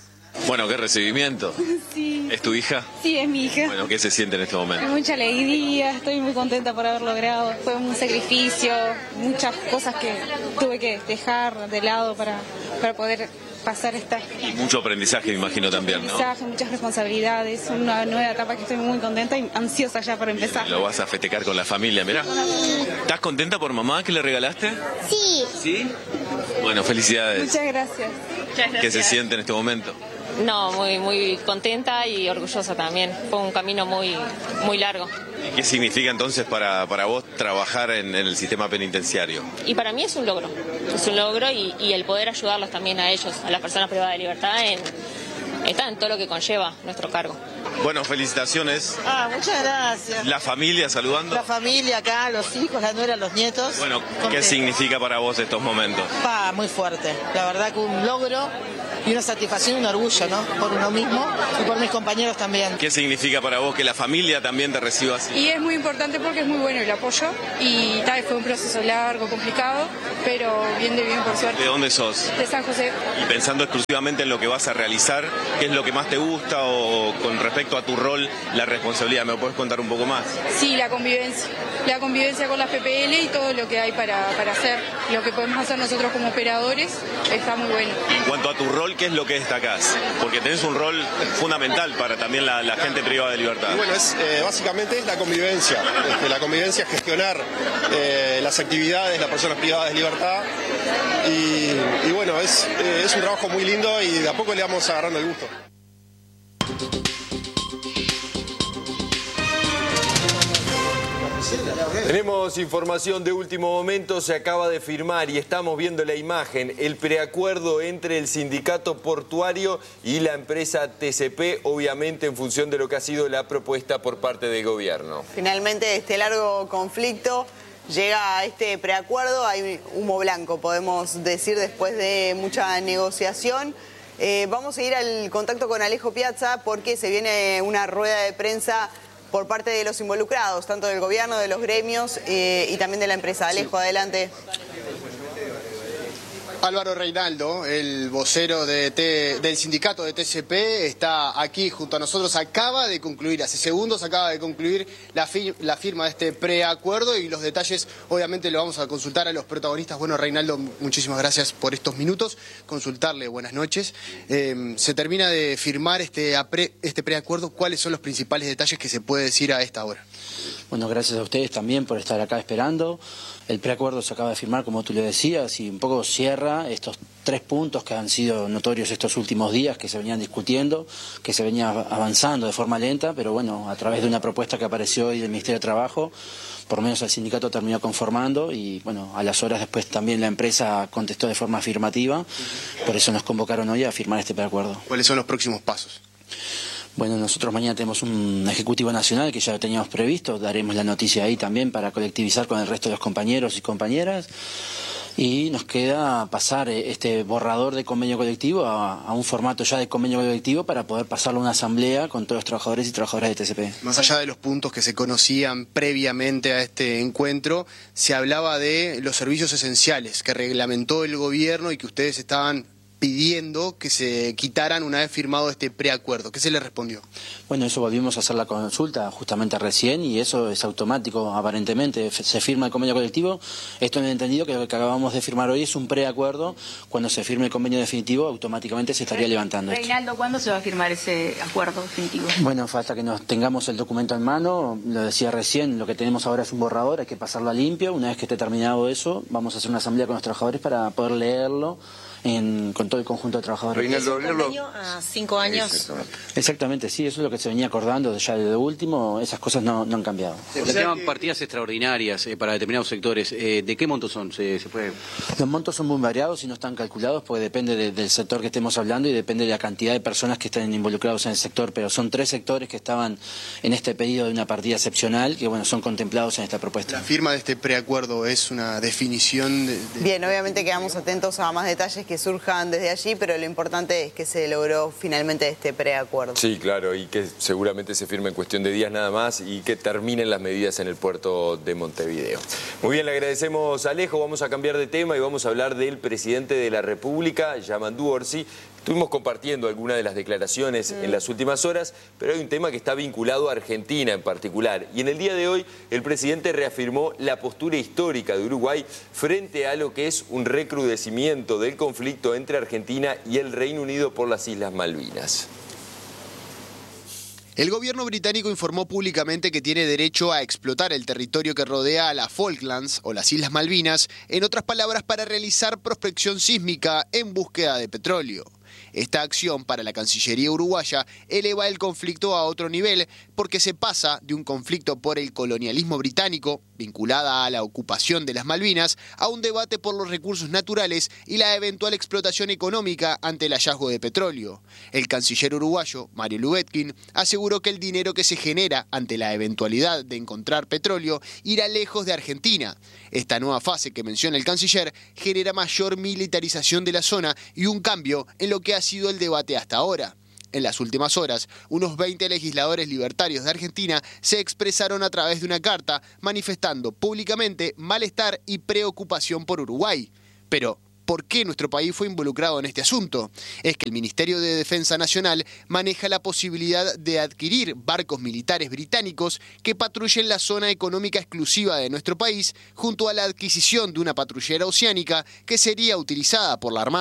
Bueno, qué recibimiento. Sí. ¿Es tu hija? Sí, es mi hija. Bueno, ¿qué se siente en este momento? Mucha alegría, estoy muy contenta por haber logrado. Fue un sacrificio, muchas cosas que tuve que dejar de lado para, para poder pasar esta... Y mucho aprendizaje, me imagino, también, ¿no? Aprendizaje, muchas responsabilidades, una nueva etapa que estoy muy contenta y ansiosa ya para empezar. Lo vas a festejar con la familia, mirá. ¿Estás contenta por mamá que le regalaste? Sí. ¿Sí? Bueno, felicidades. Muchas gracias. Muchas gracias. ¿Qué se siente en este momento? No, muy muy contenta y orgullosa también. Fue un camino muy muy largo. ¿Y qué significa entonces para, para vos trabajar en, en el sistema penitenciario? Y para mí es un logro. Es un logro y, y el poder ayudarlos también a ellos, a las personas privadas de libertad, en, está en todo lo que conlleva nuestro cargo. Bueno, felicitaciones. Ah, muchas gracias. La familia saludando. La familia acá, los hijos, la nuera, los nietos. Bueno, ¿qué Contenta. significa para vos estos momentos? Pa, muy fuerte. La verdad que un logro y una satisfacción y un orgullo, ¿no? Por uno mismo y por mis compañeros también. ¿Qué significa para vos que la familia también te reciba así? Y es muy importante porque es muy bueno el apoyo y tal vez fue un proceso largo, complicado, pero bien de bien por suerte. ¿De dónde sos? De San José. Y pensando exclusivamente en lo que vas a realizar, ¿qué es lo que más te gusta o con respecto a tu rol, la responsabilidad? ¿Me puedes contar un poco más? Sí, la convivencia. La convivencia con las P P L y todo lo que hay para, para hacer. Lo que podemos hacer nosotros como operadores está muy bueno. En cuanto a tu rol, ¿qué es lo que destacás? Porque tenés un rol fundamental para también la, la gente privada de libertad. Y bueno, es, eh, básicamente es la convivencia. Este, la convivencia es gestionar eh, las actividades de las personas privadas de libertad. Y, y bueno, es, eh, es un trabajo muy lindo y de a poco le vamos agarrando el gusto. Tenemos información de último momento, se acaba de firmar y estamos viendo la imagen, el preacuerdo entre el sindicato portuario y la empresa T C P, obviamente en función de lo que ha sido la propuesta por parte del gobierno. Finalmente este largo conflicto llega a este preacuerdo, hay humo blanco, podemos decir, después de mucha negociación. Eh, vamos a ir al contacto con Alejo Piazza porque se viene una rueda de prensa por parte de los involucrados, tanto del gobierno, de los gremios eh, y también de la empresa. Alejo, sí. Adelante. Álvaro Reinaldo, el vocero de T, del sindicato de T C P, está aquí junto a nosotros. Acaba de concluir, hace segundos acaba de concluir la, fi, la firma de este preacuerdo y los detalles obviamente lo vamos a consultar a los protagonistas. Bueno, Reinaldo, muchísimas gracias por estos minutos. Consultarle, buenas noches. Eh, se termina de firmar este, apre, este preacuerdo. ¿Cuáles son los principales detalles que se puede decir a esta hora? Bueno, gracias a ustedes también por estar acá esperando. El preacuerdo se acaba de firmar, como tú le decías, y un poco cierra estos tres puntos que han sido notorios estos últimos días, que se venían discutiendo, que se venía avanzando de forma lenta, pero bueno, a través de una propuesta que apareció hoy del Ministerio de Trabajo, por lo menos el sindicato terminó conformando y bueno, a las horas después también la empresa contestó de forma afirmativa, por eso nos convocaron hoy a firmar este preacuerdo. ¿Cuáles son los próximos pasos? Bueno, nosotros mañana tenemos un ejecutivo nacional que ya lo teníamos previsto, daremos la noticia ahí también para colectivizar con el resto de los compañeros y compañeras y nos queda pasar este borrador de convenio colectivo a, a un formato ya de convenio colectivo para poder pasarlo a una asamblea con todos los trabajadores y trabajadoras de T C P. Más allá de los puntos que se conocían previamente a este encuentro, se hablaba de los servicios esenciales que reglamentó el gobierno y que ustedes estaban pidiendo que se quitaran una vez firmado este preacuerdo. ¿Qué se le respondió? Bueno, eso volvimos a hacer la consulta justamente recién y eso es automático aparentemente. Se firma el convenio colectivo. Esto en el entendido que lo que acabamos de firmar hoy es un preacuerdo. Cuando se firme el convenio definitivo automáticamente se estaría levantando esto. Reinaldo, ¿cuándo se va a firmar ese acuerdo definitivo? Bueno, falta que nos tengamos el documento en mano. Lo decía recién, lo que tenemos ahora es un borrador, hay que pasarlo a limpio. Una vez que esté terminado eso, vamos a hacer una asamblea con los trabajadores para poder leerlo En, con todo el conjunto de trabajadores. Reinaldo, ¿un convenio a cinco años? Exactamente, sí, eso es lo que se venía acordando ya de último, esas cosas no, no han cambiado. Se planteaban partidas extraordinarias eh, para determinados sectores. Eh, ¿De qué montos son? ¿Se, se puede... Los montos son muy variados y no están calculados porque depende de, del sector que estemos hablando y depende de la cantidad de personas que estén involucrados en el sector, pero son tres sectores que estaban en este pedido de una partida excepcional que bueno son contemplados en esta propuesta. La firma de este preacuerdo es una definición de... de... Bien, obviamente quedamos atentos a más detalles que surjan desde allí, pero lo importante es que se logró finalmente este preacuerdo. Sí, claro, y que seguramente se firme en cuestión de días nada más y que terminen las medidas en el puerto de Montevideo. Muy bien, le agradecemos a Alejo, vamos a cambiar de tema y vamos a hablar del presidente de la República, Yamandu Orsi, Estuvimos compartiendo algunas de las declaraciones mm. en las últimas horas, pero hay un tema que está vinculado a Argentina en particular. Y en el día de hoy el presidente reafirmó la postura histórica de Uruguay frente a lo que es un recrudecimiento del conflicto entre Argentina y el Reino Unido por las Islas Malvinas. El gobierno británico informó públicamente que tiene derecho a explotar el territorio que rodea a las Falklands o las Islas Malvinas, en otras palabras, para realizar prospección sísmica en búsqueda de petróleo. Esta acción para la Cancillería uruguaya eleva el conflicto a otro nivel porque se pasa de un conflicto por el colonialismo británico, vinculada a la ocupación de las Malvinas, a un debate por los recursos naturales y la eventual explotación económica ante el hallazgo de petróleo. El canciller uruguayo, Mario Lubetkin, aseguró que el dinero que se genera ante la eventualidad de encontrar petróleo irá lejos de Argentina. Esta nueva fase que menciona el canciller genera mayor militarización de la zona y un cambio en lo que ha sido el debate hasta ahora. En las últimas horas, unos veinte legisladores libertarios de Argentina se expresaron a través de una carta manifestando públicamente malestar y preocupación por Uruguay. Pero, ¿por qué nuestro país fue involucrado en este asunto? Es que el Ministerio de Defensa Nacional maneja la posibilidad de adquirir barcos militares británicos que patrullen la zona económica exclusiva de nuestro país, junto a la adquisición de una patrullera oceánica que sería utilizada por la Armada